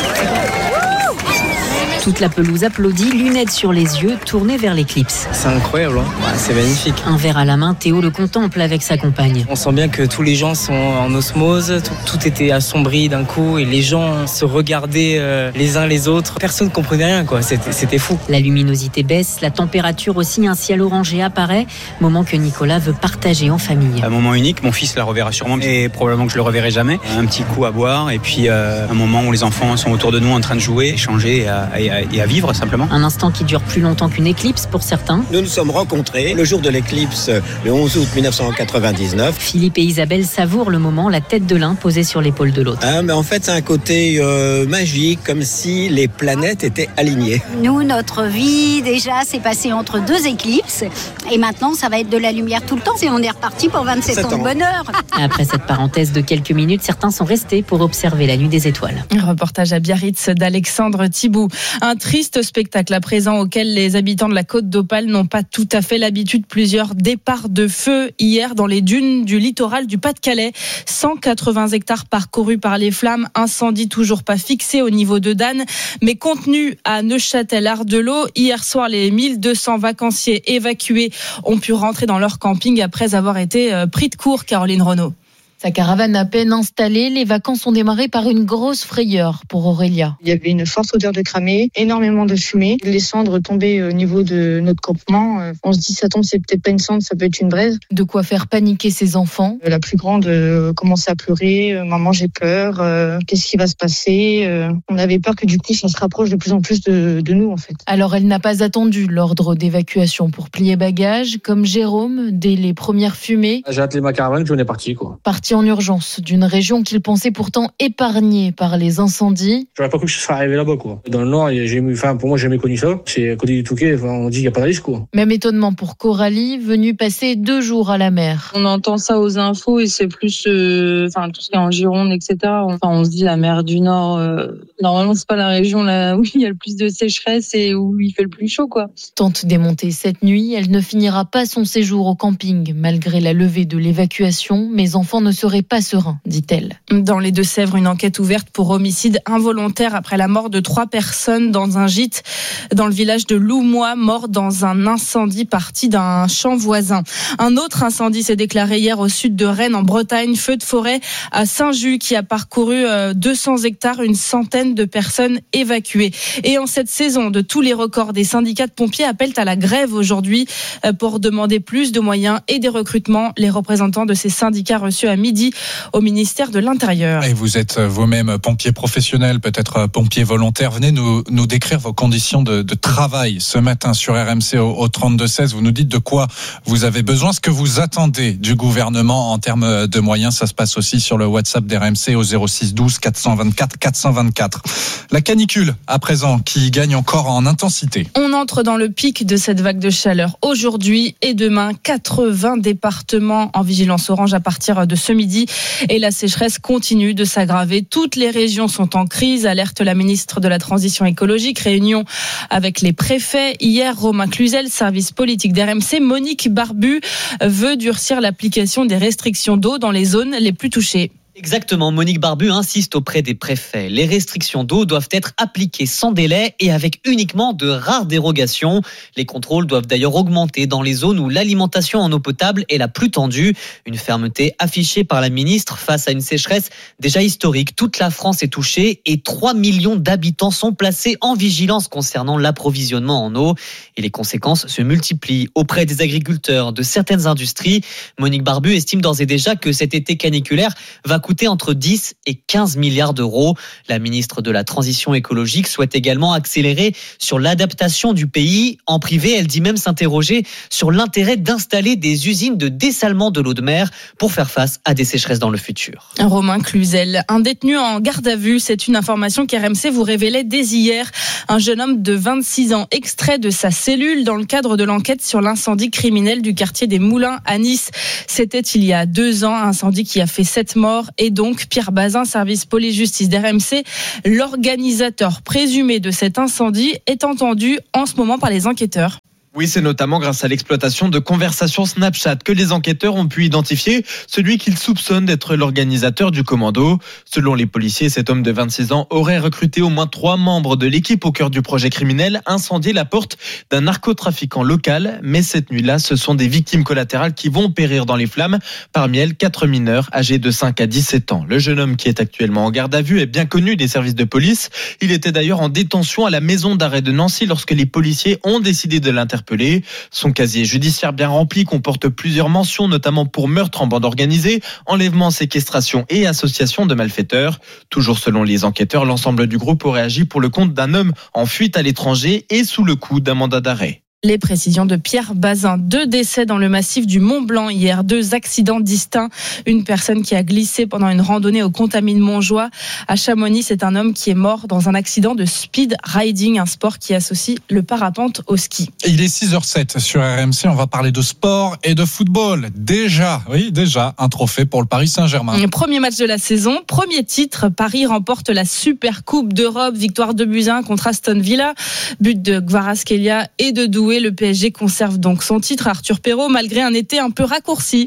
toute la pelouse applaudit, lunettes sur les yeux, tournée vers l'éclipse. C'est incroyable, hein, c'est magnifique. Un verre à la main, Théo le contemple avec sa compagne. On sent bien que tous les gens sont en osmose, tout était assombri d'un coup et les gens se regardaient les uns les autres. Personne ne comprenait rien, quoi. C'était fou. La luminosité baisse, la température aussi, un ciel orangé apparaît, moment que Nicolas veut partager en famille. Un moment unique, mon fils la reverra sûrement et probablement que je le reverrai jamais. Un petit coup à boire et puis un moment où les enfants sont autour de nous en train de jouer, échanger et à vivre simplement. Un instant qui dure plus longtemps qu'une éclipse pour certains. Nous nous sommes rencontrés le jour de l'éclipse, le 11 août 1999. Philippe et Isabelle savourent le moment, la tête de l'un posée sur l'épaule de l'autre. Mais en fait, c'est un côté magique, comme si les planètes étaient alignées. Nous, notre vie, déjà, s'est passée entre deux éclipses. Et maintenant, ça va être de la lumière tout le temps. Et on est reparti pour 27 ans de bonheur. Après cette parenthèse de quelques minutes, certains sont restés pour observer la nuit des étoiles. Un reportage à Biarritz d'Alexandre Thibault. Un triste spectacle à présent auquel les habitants de la Côte d'Opale n'ont pas tout à fait l'habitude. Plusieurs départs de feu hier dans les dunes du littoral du Pas-de-Calais. 180 hectares parcourus par les flammes. Incendie toujours pas fixé au niveau de Dan, mais contenu à Neuchâtel-Ardelot. Hier soir, les 1200 vacanciers évacués ont pu rentrer dans leur camping après avoir été pris de court. Caroline Renaud. Sa caravane à peine installée, les vacances ont démarré par une grosse frayeur pour Aurélia. Il y avait une forte odeur de cramé, énormément de fumée. Les cendres tombaient au niveau de notre campement. On se dit, ça tombe, c'est peut-être pas une cendre, ça peut être une braise. De quoi faire paniquer ses enfants. La plus grande commençait à pleurer. Maman, j'ai peur. Qu'est-ce qui va se passer? On avait peur que du coup, ça se rapproche de plus en plus de nous, en fait. Alors, elle n'a pas attendu l'ordre d'évacuation pour plier bagages, comme Jérôme, dès les premières fumées. J'ai attelé ma caravane, puis on est parti, quoi. Parti en urgence d'une région qu'il pensait pourtant épargnée par les incendies. J'aurais pas cru que ça serait arrivé là-bas, quoi. Dans le Nord, pour moi, j'ai jamais connu ça. C'est à côté du Touquet, on dit qu'il n'y a pas de risque, quoi. Même étonnement pour Coralie, venue passer 2 jours à la mer. On entend ça aux infos et c'est plus, tout ce qui est en Gironde, etc. On se dit la mer du Nord, normalement, c'est pas la région là où il y a le plus de sécheresse et où il fait le plus chaud, quoi. Tente démontée cette nuit, elle ne finira pas son séjour au camping. Malgré la levée de l'évacuation, mes enfants ne seraient pas serein, dit-elle. Dans les Deux-Sèvres, une enquête ouverte pour homicide involontaire après la mort de 3 personnes dans un gîte dans le village de Loumois, mort dans un incendie parti d'un champ voisin. Un autre incendie s'est déclaré hier au sud de Rennes, en Bretagne. Feu de forêt à Saint-Just qui a parcouru 200 hectares, une centaine de personnes évacuées. Et en cette saison de tous les records, des syndicats de pompiers appellent à la grève aujourd'hui pour demander plus de moyens et des recrutements. Les représentants de ces syndicats reçus à midi au ministère de l'Intérieur. Et vous êtes vous-même pompier professionnel, peut-être pompier volontaire. Venez nous décrire vos conditions de travail ce matin sur RMC au 32-16. Vous nous dites de quoi vous avez besoin, ce que vous attendez du gouvernement en termes de moyens. Ça se passe aussi sur le WhatsApp d'RMC au 06 12 424 424. La canicule, à présent, qui gagne encore en intensité. On entre dans le pic de cette vague de chaleur aujourd'hui et demain. 80 départements en vigilance orange à partir de ce midi. Et la sécheresse continue de s'aggraver. Toutes les régions sont en crise, alerte la ministre de la Transition écologique. Réunion avec les préfets. Hier, Romain Cluzel, service politique d'RMC, Monique Barbu veut durcir l'application des restrictions d'eau dans les zones les plus touchées. Exactement, Monique Barbu insiste auprès des préfets. Les restrictions d'eau doivent être appliquées sans délai et avec uniquement de rares dérogations. Les contrôles doivent d'ailleurs augmenter dans les zones où l'alimentation en eau potable est la plus tendue. Une fermeté affichée par la ministre face à une sécheresse déjà historique. Toute la France est touchée et 3 millions d'habitants sont placés en vigilance concernant l'approvisionnement en eau. Et les conséquences se multiplient auprès des agriculteurs de certaines industries. Monique Barbu estime d'ores et déjà que cet été caniculaire va coûter entre 10 et 15 milliards d'euros. La ministre de la Transition écologique souhaite également accélérer sur l'adaptation du pays. En privé, elle dit même s'interroger sur l'intérêt d'installer des usines de dessalement de l'eau de mer pour faire face à des sécheresses dans le futur. Romain Cluzel, un détenu en garde à vue, c'est une information qu'RMC vous révélait dès hier. Un jeune homme de 26 ans, extrait de sa cellule dans le cadre de l'enquête sur l'incendie criminel du quartier des Moulins à Nice. C'était il y a 2 ans, un incendie qui a fait 7 morts. Et donc, Pierre Bazin, service police-justice d'RMC, l'organisateur présumé de cet incendie, est entendu en ce moment par les enquêteurs. Oui, c'est notamment grâce à l'exploitation de conversations Snapchat que les enquêteurs ont pu identifier celui qu'ils soupçonnent d'être l'organisateur du commando. Selon les policiers, cet homme de 26 ans aurait recruté au moins 3 membres de l'équipe au cœur du projet criminel, incendier la porte d'un narcotrafiquant local. Mais cette nuit-là, ce sont des victimes collatérales qui vont périr dans les flammes. Parmi elles, 4 mineurs âgés de 5 à 17 ans. Le jeune homme qui est actuellement en garde à vue est bien connu des services de police. Il était d'ailleurs en détention à la maison d'arrêt de Nancy lorsque les policiers ont décidé de l'interpeller. Son casier judiciaire bien rempli comporte plusieurs mentions, notamment pour meurtre en bande organisée, enlèvement, séquestration et association de malfaiteurs. Toujours selon les enquêteurs, l'ensemble du groupe aurait agi pour le compte d'un homme en fuite à l'étranger et sous le coup d'un mandat d'arrêt. Les précisions de Pierre Bazin. 2 décès dans le massif du Mont Blanc hier. 2 accidents distincts. Une personne qui a glissé pendant une randonnée au Contamine Montjoie. À Chamonix, c'est un homme qui est mort dans un accident de speed riding, un sport qui associe le parapente au ski. Il est 6h07 sur RMC. On va parler de sport et de football. Déjà, un trophée pour le Paris Saint-Germain. Premier match de la saison, premier titre. Paris remporte la Super Coupe d'Europe. Victoire 2-1 contre Aston Villa. But de Kvaratskhelia et de Doué. Le PSG conserve donc son titre, Arthur Perrault, malgré un été un peu raccourci.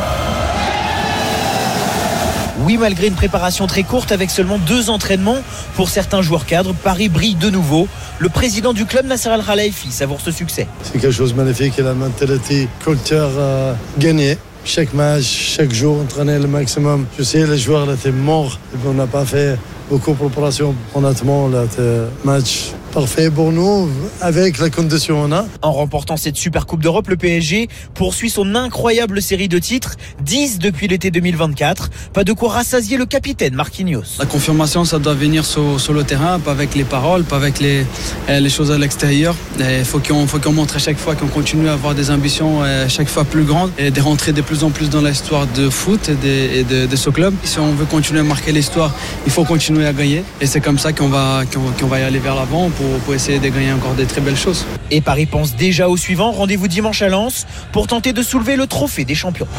Oui, malgré une préparation très courte avec seulement 2 entraînements pour certains joueurs cadres, Paris brille de nouveau. Le président du club, Nasser Al-Khelaifi, savoure ce succès. C'est quelque chose de magnifique et la mentalité culture gagner. Chaque match, chaque jour, entraîner le maximum. Je sais, les joueurs étaient morts et on n'a pas fait beaucoup de préparation. Honnêtement, le match parfait pour nous, avec la condition qu'on a. En remportant cette Super Coupe d'Europe, le PSG poursuit son incroyable série de titres, 10 depuis l'été 2024. Pas de quoi rassasier le capitaine Marquinhos. La confirmation, ça doit venir sur le terrain, pas avec les paroles, pas avec les choses à l'extérieur. Il faut qu'on montre à chaque fois qu'on continue à avoir des ambitions chaque fois plus grandes et de rentrer de plus en plus dans l'histoire de foot et de ce club. Si on veut continuer à marquer l'histoire, il faut continuer à gagner. Et c'est comme ça qu'on va y aller vers l'avant pour essayer de gagner encore des très belles choses. Et Paris pense déjà au suivant. Rendez-vous dimanche à Lens pour tenter de soulever le trophée des champions.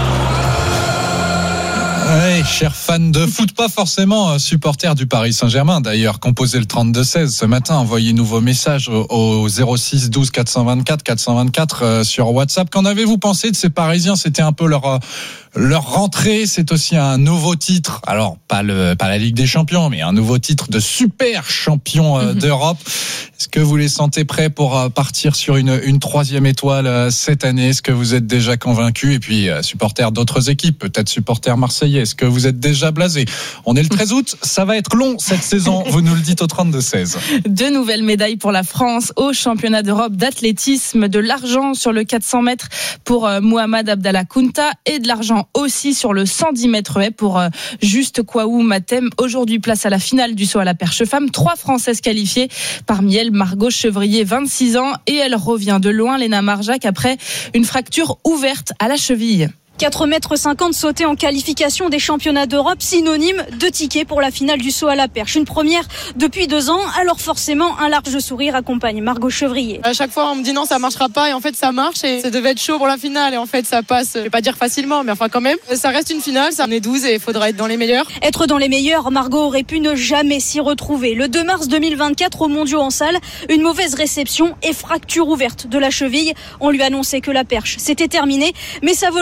Oui, chers fans de foot, pas forcément supporters du Paris Saint-Germain d'ailleurs, composez le 32-16 ce matin, envoyez-nous vos messages au 06 12 424 424 sur WhatsApp. Qu'en avez-vous pensé de ces Parisiens? C'était un peu leur rentrée, c'est aussi un nouveau titre. Alors, pas la Ligue des Champions, mais un nouveau titre de super champion d'Europe. Est-ce que vous les sentez prêts pour partir sur une 3e étoile cette année? Est-ce que vous êtes déjà convaincus? Et puis, supporters d'autres équipes, peut-être supporters marseillais, est-ce que vous êtes déjà blasés? On est le 13 août, ça va être long cette saison, vous nous le dites au 32-16. 2 nouvelles médailles pour la France au championnat d'Europe d'athlétisme, de l'argent sur le 400 mètres pour Mohamed Abdallah Kounta et de l'argent aussi sur le 110 mètres haies pour Juste Kwaou Matem. Aujourd'hui, place à la finale du saut à la perche femme. 3 Françaises qualifiées, parmi elles Margot Chevrier, 26 ans, et elle revient de loin, Léna Marjac, après une fracture ouverte à la cheville. 4,50 m sauté en qualification des championnats d'Europe, synonyme de ticket pour la finale du saut à la perche. Une première depuis 2 ans, alors forcément un large sourire accompagne Margot Chevrier. À chaque fois on me dit non ça marchera pas et en fait ça marche et ça devait être chaud pour la finale et en fait ça passe, je vais pas dire facilement mais enfin quand même. Ça reste une finale, ça en est 12 et il faudra être dans les meilleurs. Être dans les meilleurs, Margot aurait pu ne jamais s'y retrouver. Le 2 mars 2024 aux Mondiaux en salle, une mauvaise réception et fracture ouverte de la cheville. On lui annonçait que la perche c'était terminé, mais sa volonté sans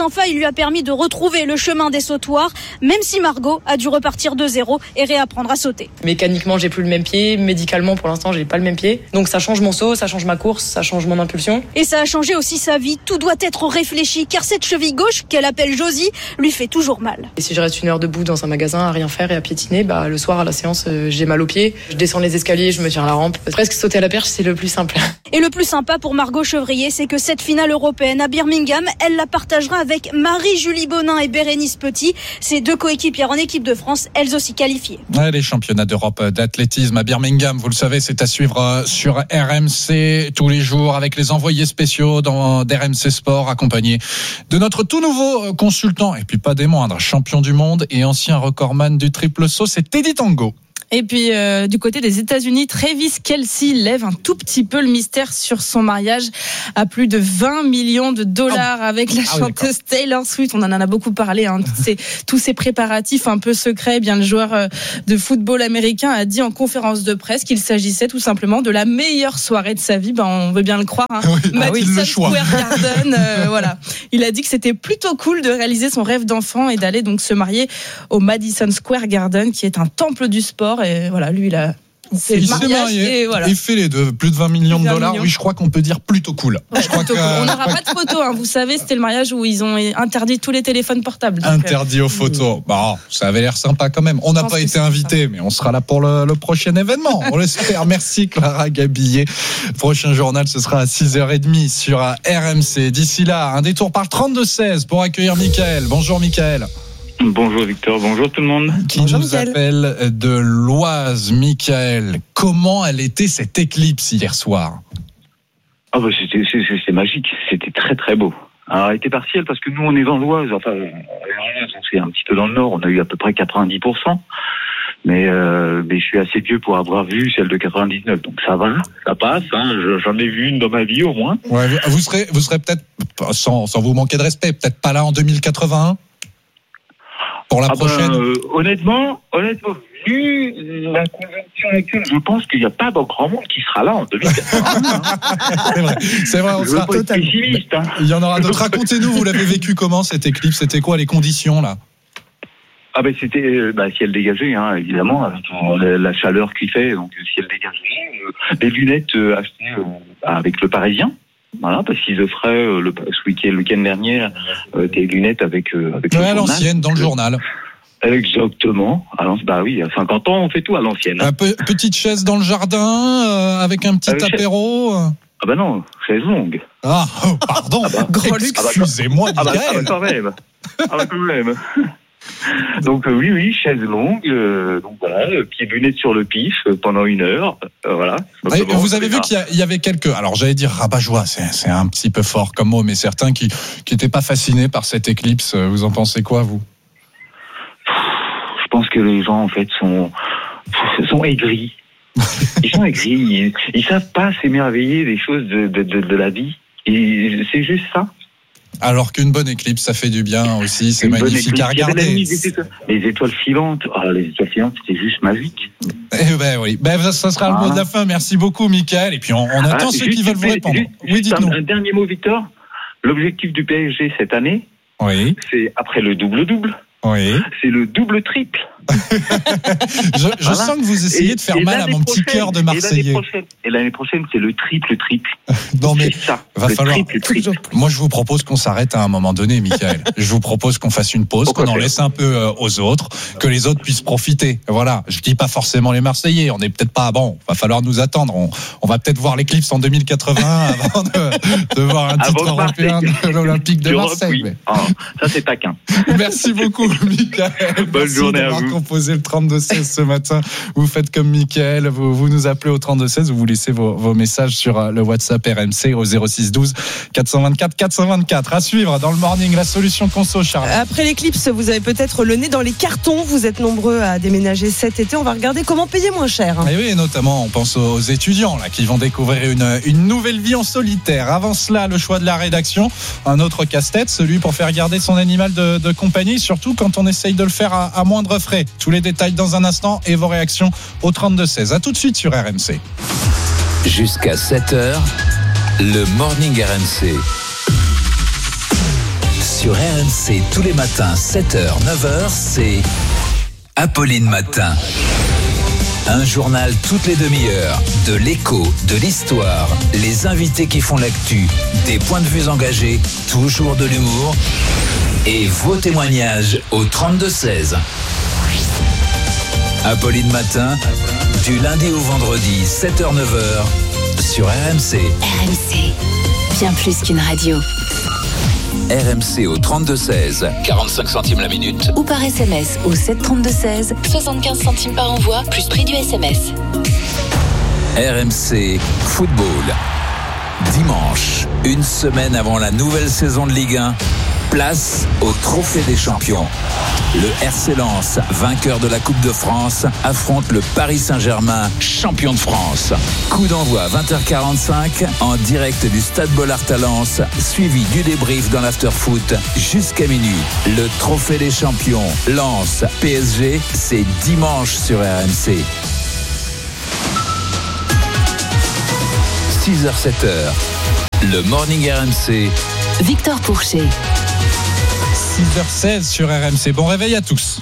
sans faille lui a permis de retrouver le chemin des sautoirs, même si Margot a dû repartir de zéro et réapprendre à sauter. Mécaniquement, j'ai plus le même pied. Médicalement, pour l'instant, j'ai pas le même pied. Donc ça change mon saut, ça change ma course, ça change mon impulsion. Et ça a changé aussi sa vie. Tout doit être réfléchi, car cette cheville gauche, qu'elle appelle Josie, lui fait toujours mal. Et si je reste une heure debout dans un magasin à rien faire et à piétiner, le soir à la séance, j'ai mal aux pieds. Je descends les escaliers, je me tiens à la rampe. Presque sauter à la perche, c'est le plus simple. Et le plus sympa pour Margot Chevrier, c'est que cette finale européenne à Birmingham, elle la partagera avec Marie-Julie Bonin et Bérénice Petit, ces deux coéquipières en équipe de France, elles aussi qualifiées. Ouais, les championnats d'Europe d'athlétisme à Birmingham, vous le savez, c'est à suivre sur RMC tous les jours avec les envoyés spéciaux d'RMC Sport, accompagnés de notre tout nouveau consultant, et puis pas des moindres, champion du monde et ancien recordman du triple saut, c'est Teddy Tango. Et puis du côté des États-Unis, Travis Kelce lève un tout petit peu le mystère sur son mariage à plus de 20 millions de dollars avec la chanteuse Taylor Swift. On en a beaucoup parlé, tous ces préparatifs un peu secrets. Eh bien, le joueur de football américain a dit en conférence de presse qu'il s'agissait tout simplement de la meilleure soirée de sa vie. On veut bien le croire. Madison Square Garden, voilà. Il a dit que c'était plutôt cool de réaliser son rêve d'enfant et d'aller donc se marier au Madison Square Garden, qui est un temple du sport. Et voilà, lui, il s'est marié. Il fait les deux, plus de 20 millions de dollars. Oui, je crois qu'on peut dire plutôt cool. Ouais, on n'aura pas de photos. Vous savez, c'était le mariage où ils ont interdit tous les téléphones portables. Interdit aux photos. Ça avait l'air sympa quand même. On n'a pas été invités, mais on sera là pour le prochain événement. On l'espère. Merci Clara Gabillet. Prochain journal, ce sera à 6h30 sur RMC. D'ici là, un détour par 32-16 pour accueillir Mickaël. Bonjour Mickaël. Bonjour Victor, bonjour tout le monde. Bonjour, nous appelle de l'Oise, Mickaël. Comment elle était cette éclipse hier soir ? C'était magique, c'était très très beau. Alors elle était partielle parce que nous on est dans l'Oise, c'est un petit peu dans le nord, on a eu à peu près 90%. Mais je suis assez vieux pour avoir vu celle de 99, donc ça va, ça passe. J'en ai vu une dans ma vie au moins. Ouais, vous serez peut-être, sans vous manquer de respect, peut-être pas là en 2081 ? Pour la prochaine. Honnêtement, vu la conjoncture actuelle, je pense qu'il n'y a pas grand monde qui sera là en 2081. C'est vrai, on sera totalement pessimiste. Il y en aura d'autres. Racontez-nous, vous l'avez vécu comment cette éclipse ? C'était quoi les conditions là ? C'était ciel dégagé, évidemment, avec la chaleur qu'il fait, donc ciel dégagé, des lunettes achetées avec le Parisien. Voilà, parce qu'ils offraient le week-end dernier des lunettes avec le à l'ancienne, dans le journal. Exactement. Alors, oui, à 50 ans, on fait tout à l'ancienne. Petite chaise dans le jardin, avec un petit apéro. Non, chaise longue. Pardon. Grand luxe. Excusez-moi, Mickaël. Quand même. Donc oui, chaise longue, donc voilà, petites lunettes sur le pif pendant 1 heure, voilà. Vous avez vu qu'il y avait quelques, alors j'allais dire rabat-joie, c'est un petit peu fort comme mot, mais certains qui n'étaient pas fascinés par cette éclipse. Vous en pensez quoi, vous ? Je pense que les gens en fait sont aigris. Ils sont aigris, ils savent pas s'émerveiller des choses de la vie. Et c'est juste ça. Alors qu'une bonne éclipse, ça fait du bien aussi, c'est magnifique à regarder. Les étoiles filantes, c'était juste magique. Oui, ça sera le mot de la fin. Merci beaucoup, Mickaël. Et puis on attend ceux qui veulent vous répondre. Oui, dites-nous. Un dernier mot, Victor. L'objectif du PSG cette année, c'est après le double-double. Oui. C'est le double-triple. je sens que vous essayez de faire mal à mon petit cœur de Marseillais. Et l'année prochaine, c'est le triple-triple. Non mais ça, va falloir. Triple. Moi, je vous propose qu'on s'arrête à un moment donné, Mickaël. Je vous propose qu'on fasse une pause, qu'on en laisse un peu aux autres, que les autres puissent profiter. Voilà. Je dis pas forcément les Marseillais. On n'est peut-être pas va falloir nous attendre. On va peut-être voir l'éclipse en 2080 avant de voir un titre européen de l'Olympique de Marseille. Ça c'est taquin. Merci beaucoup, Mickaël. Bonne journée à vous. Composé le 32-16 ce matin. Vous faites comme Mickaël, vous nous appelez au 32-16, vous laissez vos messages sur le WhatsApp RMC au 06 12 424 424. À suivre dans le morning, la solution conso, Charles. Après l'éclipse, vous avez peut-être le nez dans les cartons. Vous êtes nombreux à déménager cet été. On va regarder comment payer moins cher. Et oui, notamment, on pense aux étudiants là, qui vont découvrir une nouvelle vie en solitaire. Avant cela, le choix de la rédaction. Un autre casse-tête, celui pour faire garder son animal de compagnie, surtout quand on essaye de le faire à moindre frais. Tous les détails dans un instant et vos réactions au 32-16. À tout de suite sur RMC. Jusqu'à 7h, le Morning RMC. Sur RMC, tous les matins, 7h, 9h, c'est Apolline Matin. Un journal toutes les demi-heures, de l'écho, de l'histoire, les invités qui font l'actu, des points de vue engagés, toujours de l'humour et vos témoignages au 32-16. Apolline Matin, du lundi au vendredi, 7h-9h, sur RMC. RMC, bien plus qu'une radio. RMC au 32-16, 45 centimes la minute. Ou par SMS au 732-16, 75 centimes par envoi, plus prix du SMS. RMC Football. Dimanche, une semaine avant la nouvelle saison de Ligue 1, place au Trophée des Champions. Le RC Lens, vainqueur de la Coupe de France, affronte le Paris Saint-Germain, champion de France. Coup d'envoi 20h45 en direct du Stade Bollaert à Lens, suivi du débrief dans l'after-foot jusqu'à minuit. Le Trophée des Champions, Lens, PSG, c'est dimanche sur RMC. 6h-7h, le Morning RMC. Victor Pourchet. 6h16 sur RMC. Bon réveil à tous.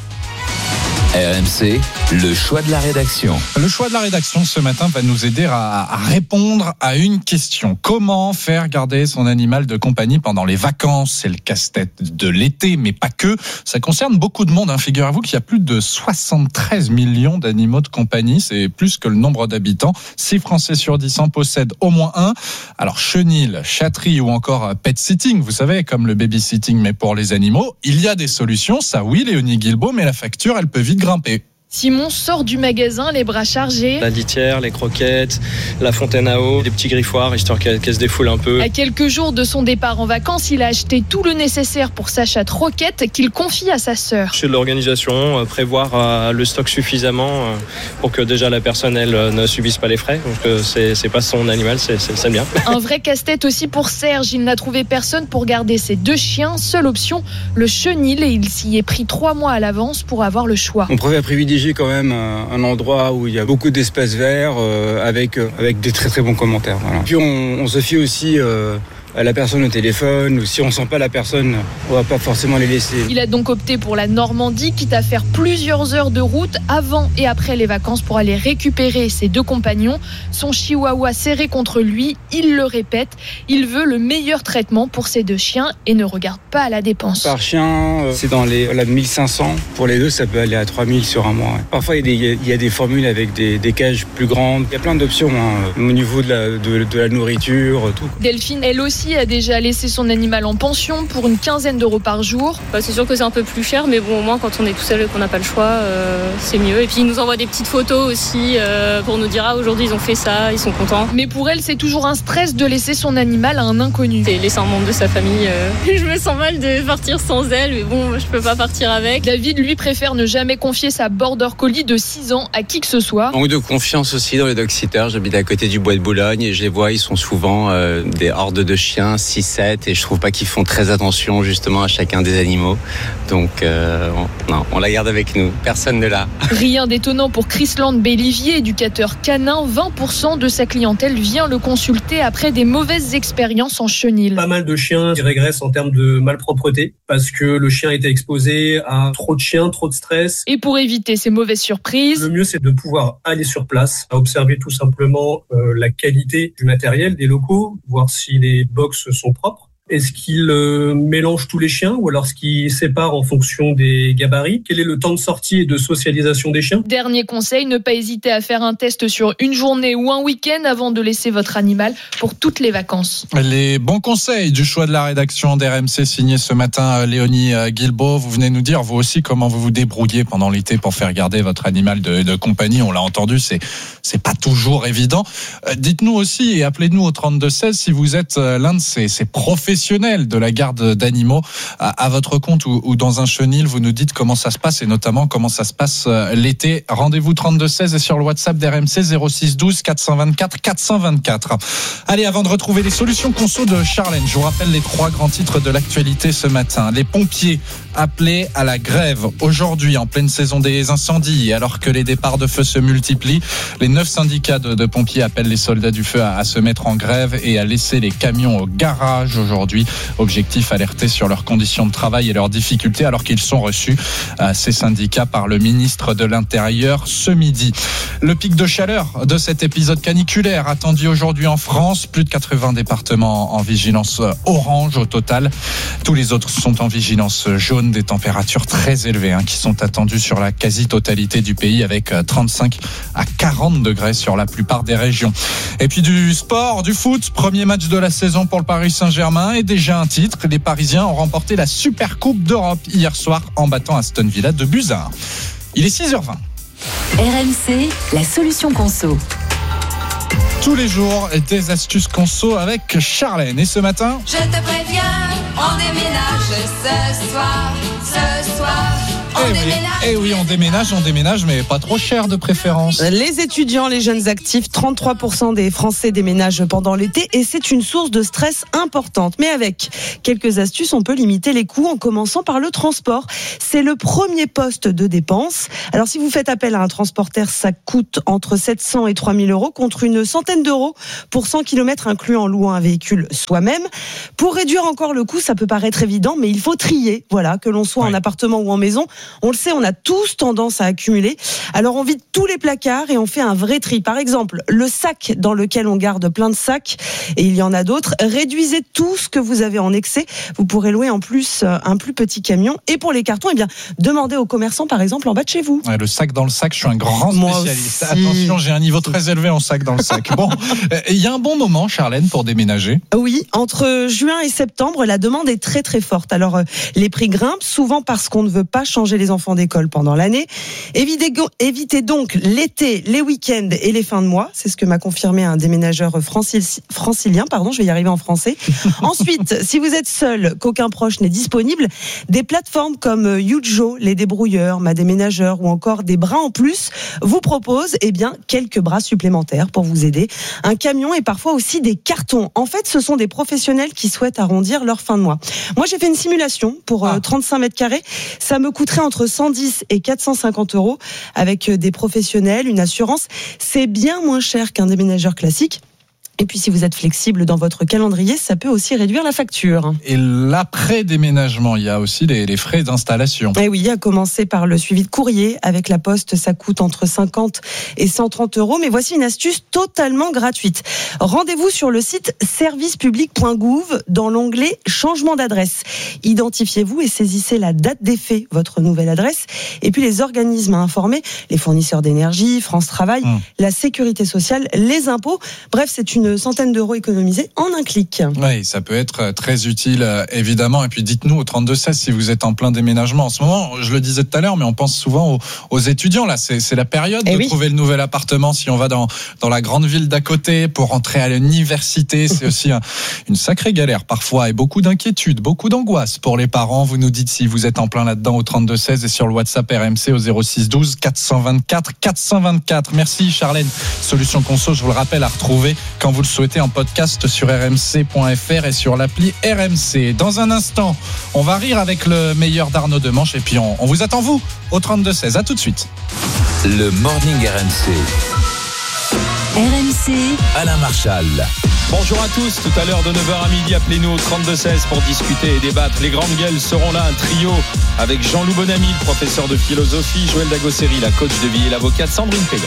RMC, le choix de la rédaction. Le choix de la rédaction ce matin va nous aider à répondre à une question. Comment faire garder son animal de compagnie pendant les vacances? C'est le casse-tête de l'été, mais pas que. Ça concerne beaucoup de monde. Figurez-vous qu'il y a plus de 73 millions d'animaux de compagnie. C'est plus que le nombre d'habitants. 6 Français sur 10 en possèdent au moins un. Alors chenil, chatterie ou encore pet sitting, vous savez, comme le baby-sitting, mais pour les animaux, il y a des solutions. Ça oui, Léonie Guilbault, mais la facture, elle peut vite grimper. Simon sort du magasin, les bras chargés. La litière, les croquettes, la fontaine à eau, des petits griffoirs, histoire qu'elle se défoule un peu. À quelques jours de son départ en vacances, il a acheté tout le nécessaire pour sa chatte Roquette qu'il confie à sa sœur. Chez l'organisation, prévoir le stock suffisamment pour que déjà la personne, elle, ne subisse pas les frais. Donc c'est pas son animal, c'est bien. Un vrai casse-tête aussi pour Serge. Il n'a trouvé personne pour garder ses 2 chiens. Seule option, le chenil, et il s'y est pris 3 mois à l'avance pour avoir le choix. On préfère privilégier quand même un endroit où il y a beaucoup d'espaces verts avec des très très bons commentaires. Voilà. Puis on se fie aussi à la personne au téléphone, ou si on sent pas la personne, on va pas forcément les laisser. Il a donc opté pour la Normandie, quitte à faire plusieurs heures de route avant et après les vacances pour aller récupérer ses 2 compagnons. Son chihuahua serré contre lui, il le répète, il veut le meilleur traitement pour ses 2 chiens et ne regarde pas à la dépense. Par chien, c'est dans les 1500. Pour les 2, ça peut aller à 3000 sur un mois. Parfois, il y a des formules avec des cages plus grandes. Il y a plein d'options au niveau de la nourriture, tout. Delphine, elle aussi, a déjà laissé son animal en pension pour une 15aine d'euros par jour. C'est sûr que c'est un peu plus cher, mais bon, au moins quand on est tout seul et qu'on n'a pas le choix, c'est mieux. Et puis ils nous envoient des petites photos aussi pour nous dire aujourd'hui ils ont fait ça, ils sont contents. Mais pour elle, c'est toujours un stress de laisser son animal à un inconnu. C'est laisser un membre de sa famille. Je me sens mal de partir sans elle, mais bon, je peux pas partir avec. David, lui, préfère ne jamais confier sa border collie de 6 ans à qui que ce soit. Manque de confiance aussi dans les dog-sitters. J'habite à côté du bois de Boulogne et je les vois, ils sont souvent des hordes de chiens, 6-7, et je trouve pas qu'ils font très attention justement à chacun des animaux. Donc on la garde avec nous, personne ne l'a. Rien d'étonnant pour Chrisland Bellivier, éducateur canin. 20% de sa clientèle vient le consulter après des mauvaises expériences en chenil. Pas mal de chiens qui régressent en termes de malpropreté parce que le chien était exposé à trop de chiens, trop de stress. Et pour éviter ces mauvaises surprises, le mieux c'est de pouvoir aller sur place, observer tout simplement la qualité du matériel, des locaux, voir si les box sont propres. Est-ce qu'il mélange tous les chiens ou alors est-ce qu'il sépare en fonction des gabarits? Quel est le temps de sortie et de socialisation des chiens? Dernier conseil, ne pas hésiter à faire un test sur une journée ou un week-end avant de laisser votre animal pour toutes les vacances. Les bons conseils du choix de la rédaction d'RMC signé ce matin Léonie Guilbault. Vous venez nous dire vous aussi comment vous vous débrouillez pendant l'été pour faire garder votre animal de compagnie. On l'a entendu, c'est pas toujours évident. Dites-nous aussi et appelez-nous au 32-16 si vous êtes l'un de ces professionnels de la garde d'animaux à votre compte ou dans un chenil. Vous nous dites comment ça se passe et notamment comment ça se passe l'été. Rendez-vous 32-16 et sur le WhatsApp d'RMC 06 12 424 424. Allez, avant de retrouver les solutions conso de Charlène, je vous rappelle les 3 grands titres de l'actualité ce matin. Les pompiers appelés à la grève aujourd'hui en pleine saison des incendies, alors que les départs de feu se multiplient. Les 9 syndicats de pompiers appellent les soldats du feu à se mettre en grève et à laisser les camions au garage aujourd'hui. aujourd'hui. Objectif, alerter sur leurs conditions de travail et leurs difficultés alors qu'ils sont reçus, ces syndicats, par le ministre de l'Intérieur ce midi. Le pic de chaleur de cet épisode caniculaire attendu aujourd'hui en France. Plus de 80 départements en vigilance orange au total. Tous les autres sont en vigilance jaune. Des températures très élevées qui sont attendues sur la quasi-totalité du pays, avec 35 à 40 degrés sur la plupart des régions. Et puis du sport, du foot. Premier match de la saison pour le Paris Saint-Germain et déjà un titre. Les Parisiens ont remporté la Super Coupe d'Europe hier soir en battant Aston Villa de buts à 1. Il est 6h20. RMC, la solution conso. Tous les jours, des astuces conso avec Charlène. Et ce matin, je te préviens, on déménage ce soir. On déménage, mais pas trop cher de préférence. Les étudiants, les jeunes actifs, 33% des Français déménagent pendant l'été et c'est une source de stress importante. Mais avec quelques astuces, on peut limiter les coûts en commençant par le transport. C'est le premier poste de dépense. Alors si vous faites appel à un transporteur, ça coûte entre 700 et 3000 euros contre une centaine d'euros pour 100 km inclus en louant un véhicule soi-même. Pour réduire encore le coût, ça peut paraître évident, mais il faut trier. Voilà, que l'on soit en appartement ou en maison. On le sait, on a tous tendance à accumuler. Alors on vide tous les placards et on fait un vrai tri. Par exemple, le sac dans lequel on garde plein de sacs, et il y en a d'autres. Réduisez tout ce que vous avez en excès. Vous pourrez louer en plus un plus petit camion. Et pour les cartons, demandez aux commerçants, par exemple, en bas de chez vous. Ouais, le sac dans le sac, je suis un grand spécialiste. Attention, j'ai un niveau très élevé en sac dans le sac. Bon, il y a un bon moment, Charlène, pour déménager. Oui, entre juin et septembre, la demande est très très forte. Alors les prix grimpent, souvent parce qu'on ne veut pas changer les enfants d'école pendant l'année. Évitez donc l'été, les week-ends et les fins de mois. C'est ce que m'a confirmé un déménageur francilien. Je vais y arriver en français. Ensuite, si vous êtes seul, qu'aucun proche n'est disponible, des plateformes comme Yujo, Les Débrouilleurs, Ma Déménageur ou encore des bras en plus vous proposent quelques bras supplémentaires pour vous aider. Un camion et parfois aussi des cartons. En fait, ce sont des professionnels qui souhaitent arrondir leur fin de mois. Moi, j'ai fait une simulation pour 35 mètres carrés. Ça me coûterait entre 110 et 450 euros avec des professionnels, une assurance. C'est bien moins cher qu'un déménageur classique. Et puis si vous êtes flexible dans votre calendrier, ça peut aussi réduire la facture. Et l'après-déménagement, il y a aussi les frais d'installation. Et oui, à commencer par le suivi de courrier. Avec la Poste, ça coûte entre 50 et 130 euros. Mais voici une astuce totalement gratuite. Rendez-vous sur le site servicepublic.gouv dans l'onglet changement d'adresse. Identifiez-vous et saisissez la date d'effet, votre nouvelle adresse. Et puis les organismes à informer, les fournisseurs d'énergie, France Travail, la Sécurité sociale, les impôts. Bref, c'est une centaine d'euros économisés en un clic. Oui, ça peut être très utile, évidemment. Et puis dites-nous au 32-16 si vous êtes en plein déménagement. En ce moment, je le disais tout à l'heure, mais on pense souvent aux étudiants. Là, c'est la période de trouver le nouvel appartement. Si on va dans la grande ville d'à côté pour rentrer à l'université, c'est aussi une sacrée galère parfois et beaucoup d'inquiétude, beaucoup d'angoisse pour les parents. Vous nous dites si vous êtes en plein là-dedans au 32-16 et sur le WhatsApp RMC au 06 12 424 424. Merci Charlène. Solution Conso, je vous le rappelle, à retrouver quand vous le souhaitez en podcast sur rmc.fr et sur l'appli RMC. Dans un instant, on va rire avec le meilleur d'Arnaud Demanche et puis on vous attend vous au 32-16. À tout de suite. Le Morning RMC. RMC, Alain Marchal. Bonjour à tous, tout à l'heure de 9h à midi, appelez-nous au 32-16 pour discuter et débattre. Les grandes gueules seront là, un trio avec Jean-Loup Bonamy, le professeur de philosophie, Joël Dagosseri, la coach de vie et l'avocate Sandrine Pégon.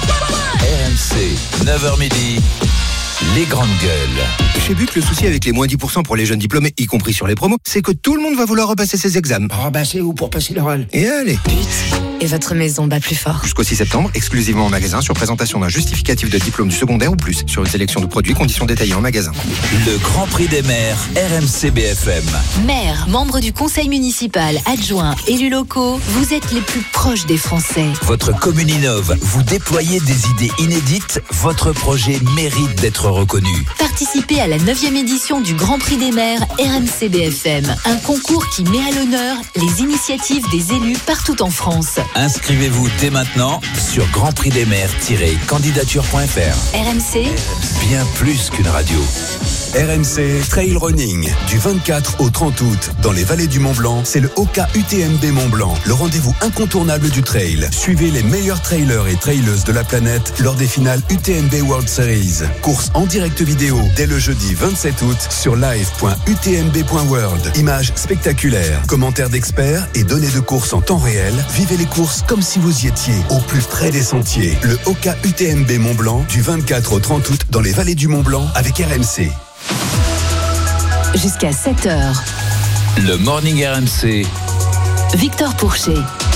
RMC, 9h midi. Les grandes gueules. Chez Buc, le souci avec les moins 10% pour les jeunes diplômés, y compris sur les promos, c'est que tout le monde va vouloir repasser ses examens. Repasser ou pour passer l'oral. Et allez. et votre maison bat plus fort. Jusqu'au 6 septembre, exclusivement en magasin, sur présentation d'un justificatif de diplôme du secondaire ou plus, sur une sélection de produits, conditions détaillées en magasin. Le Grand Prix des maires, RMC BFM. Maires, membres du conseil municipal, adjoints, élus locaux, vous êtes les plus proches des Français. Votre commune innove, vous déployez des idées inédites, votre projet mérite d'être reconnu. Participez à la 9e édition du Grand Prix des maires RMC BFM, un concours qui met à l'honneur les initiatives des élus partout en France. Inscrivez-vous dès maintenant sur grandprixdesmaires-candidature.fr. RMC, bien plus qu'une radio. RMC Trail Running du 24 au 30 août dans les vallées du Mont-Blanc, c'est le Oka UTMB Mont-Blanc, le rendez-vous incontournable du trail. Suivez les meilleurs trailers et traileuses de la planète lors des finales UTMB World Series. Course en direct vidéo dès le jeudi 27 août sur live.utmb.world. Images spectaculaires, commentaires d'experts et données de course en temps réel. Vivez les courses comme si vous y étiez, au plus près des sentiers. Le Oka UTMB Mont-Blanc du 24 au 30 août dans les vallées du Mont-Blanc avec RMC. Jusqu'à 7h. Le Morning RMC. Victor Pourchet.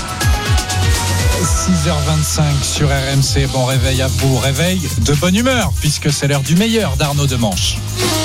6h25 sur RMC. Bon réveil à vous. Réveil de bonne humeur, puisque c'est l'heure du meilleur d'Arnaud Demanche.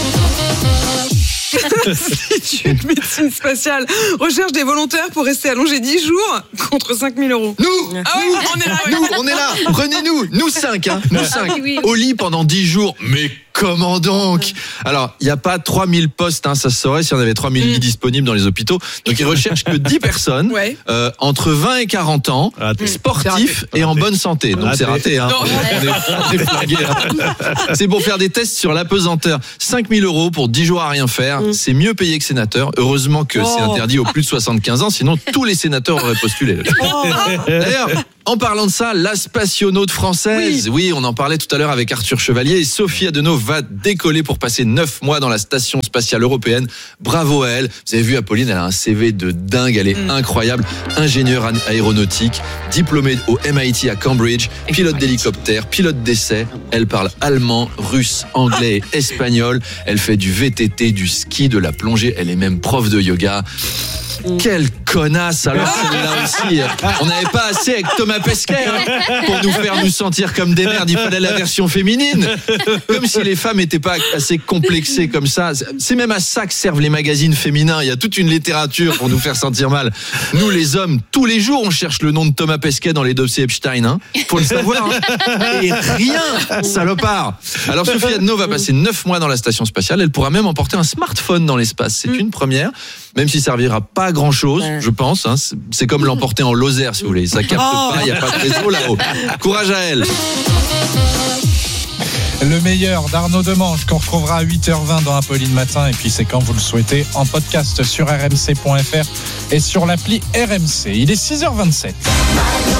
L'Institut de médecine spatiale recherche des volontaires pour rester allongé 10 jours contre 5 000 €. Nous, on est là. Prenez-nous, nous 5, hein, nous 5. Oui. Au lit pendant 10 jours. Mais comment donc ? Alors, il n'y a pas 3000 postes, hein, ça se saurait si on avait 3000 lits disponibles dans les hôpitaux. Donc, ils recherchent que 10 personnes, entre 20 et 40 ans, sportifs et en bonne santé. Donc, c'est raté, hein. On est flingués, hein. C'est pour faire des tests sur l'apesanteur. 5 000 € pour 10 jours à rien faire. C'est mieux payé que sénateur. Heureusement que c'est interdit aux plus de 75 ans, sinon tous les sénateurs auraient postulé. D'ailleurs, en parlant de ça, la spationaute française, oui, on en parlait tout à l'heure avec Arthur Chevalier, et Sophie Adenau va décoller pour passer 9 mois dans la station spatiale européenne. Bravo à elle. Vous avez vu Apolline, elle a un CV de dingue, elle est incroyable. Ingénieure aéronautique, diplômée au MIT à Cambridge, pilote d'hélicoptère, pilote d'essai. Elle parle allemand, russe, anglais et espagnol. Elle fait du VTT, du ski, de la plongée. Elle est même prof de yoga. Quelle connasse, alors celle-là aussi. On n'avait pas assez avec Thomas Pesquet pour nous faire nous sentir comme des merdes. Il fallait la version féminine. Comme si les femmes n'étaient pas assez complexées comme ça. C'est même à ça que servent les magazines féminins. Il y a toute une littérature pour nous faire sentir mal. Nous, les hommes, tous les jours, on cherche le nom de Thomas Pesquet dans les dossiers Epstein. Hein. Faut le savoir. Hein. Et rien, salopard. Alors, Sophie Adenau va passer 9 mois dans la station spatiale. Elle pourra même emporter un smartphone dans l'espace. C'est une première. Même si ça servira pas à grand chose, je pense. Hein. C'est comme l'emporter en Lozère, si vous voulez. Ça capte pas, il n'y a pas de réseau là-haut. Courage à elle. Le meilleur d'Arnaud Demanche qu'on retrouvera à 8h20 dans Apolline Matin. Et puis c'est quand vous le souhaitez en podcast sur rmc.fr et sur l'appli RMC. Il est 6h27.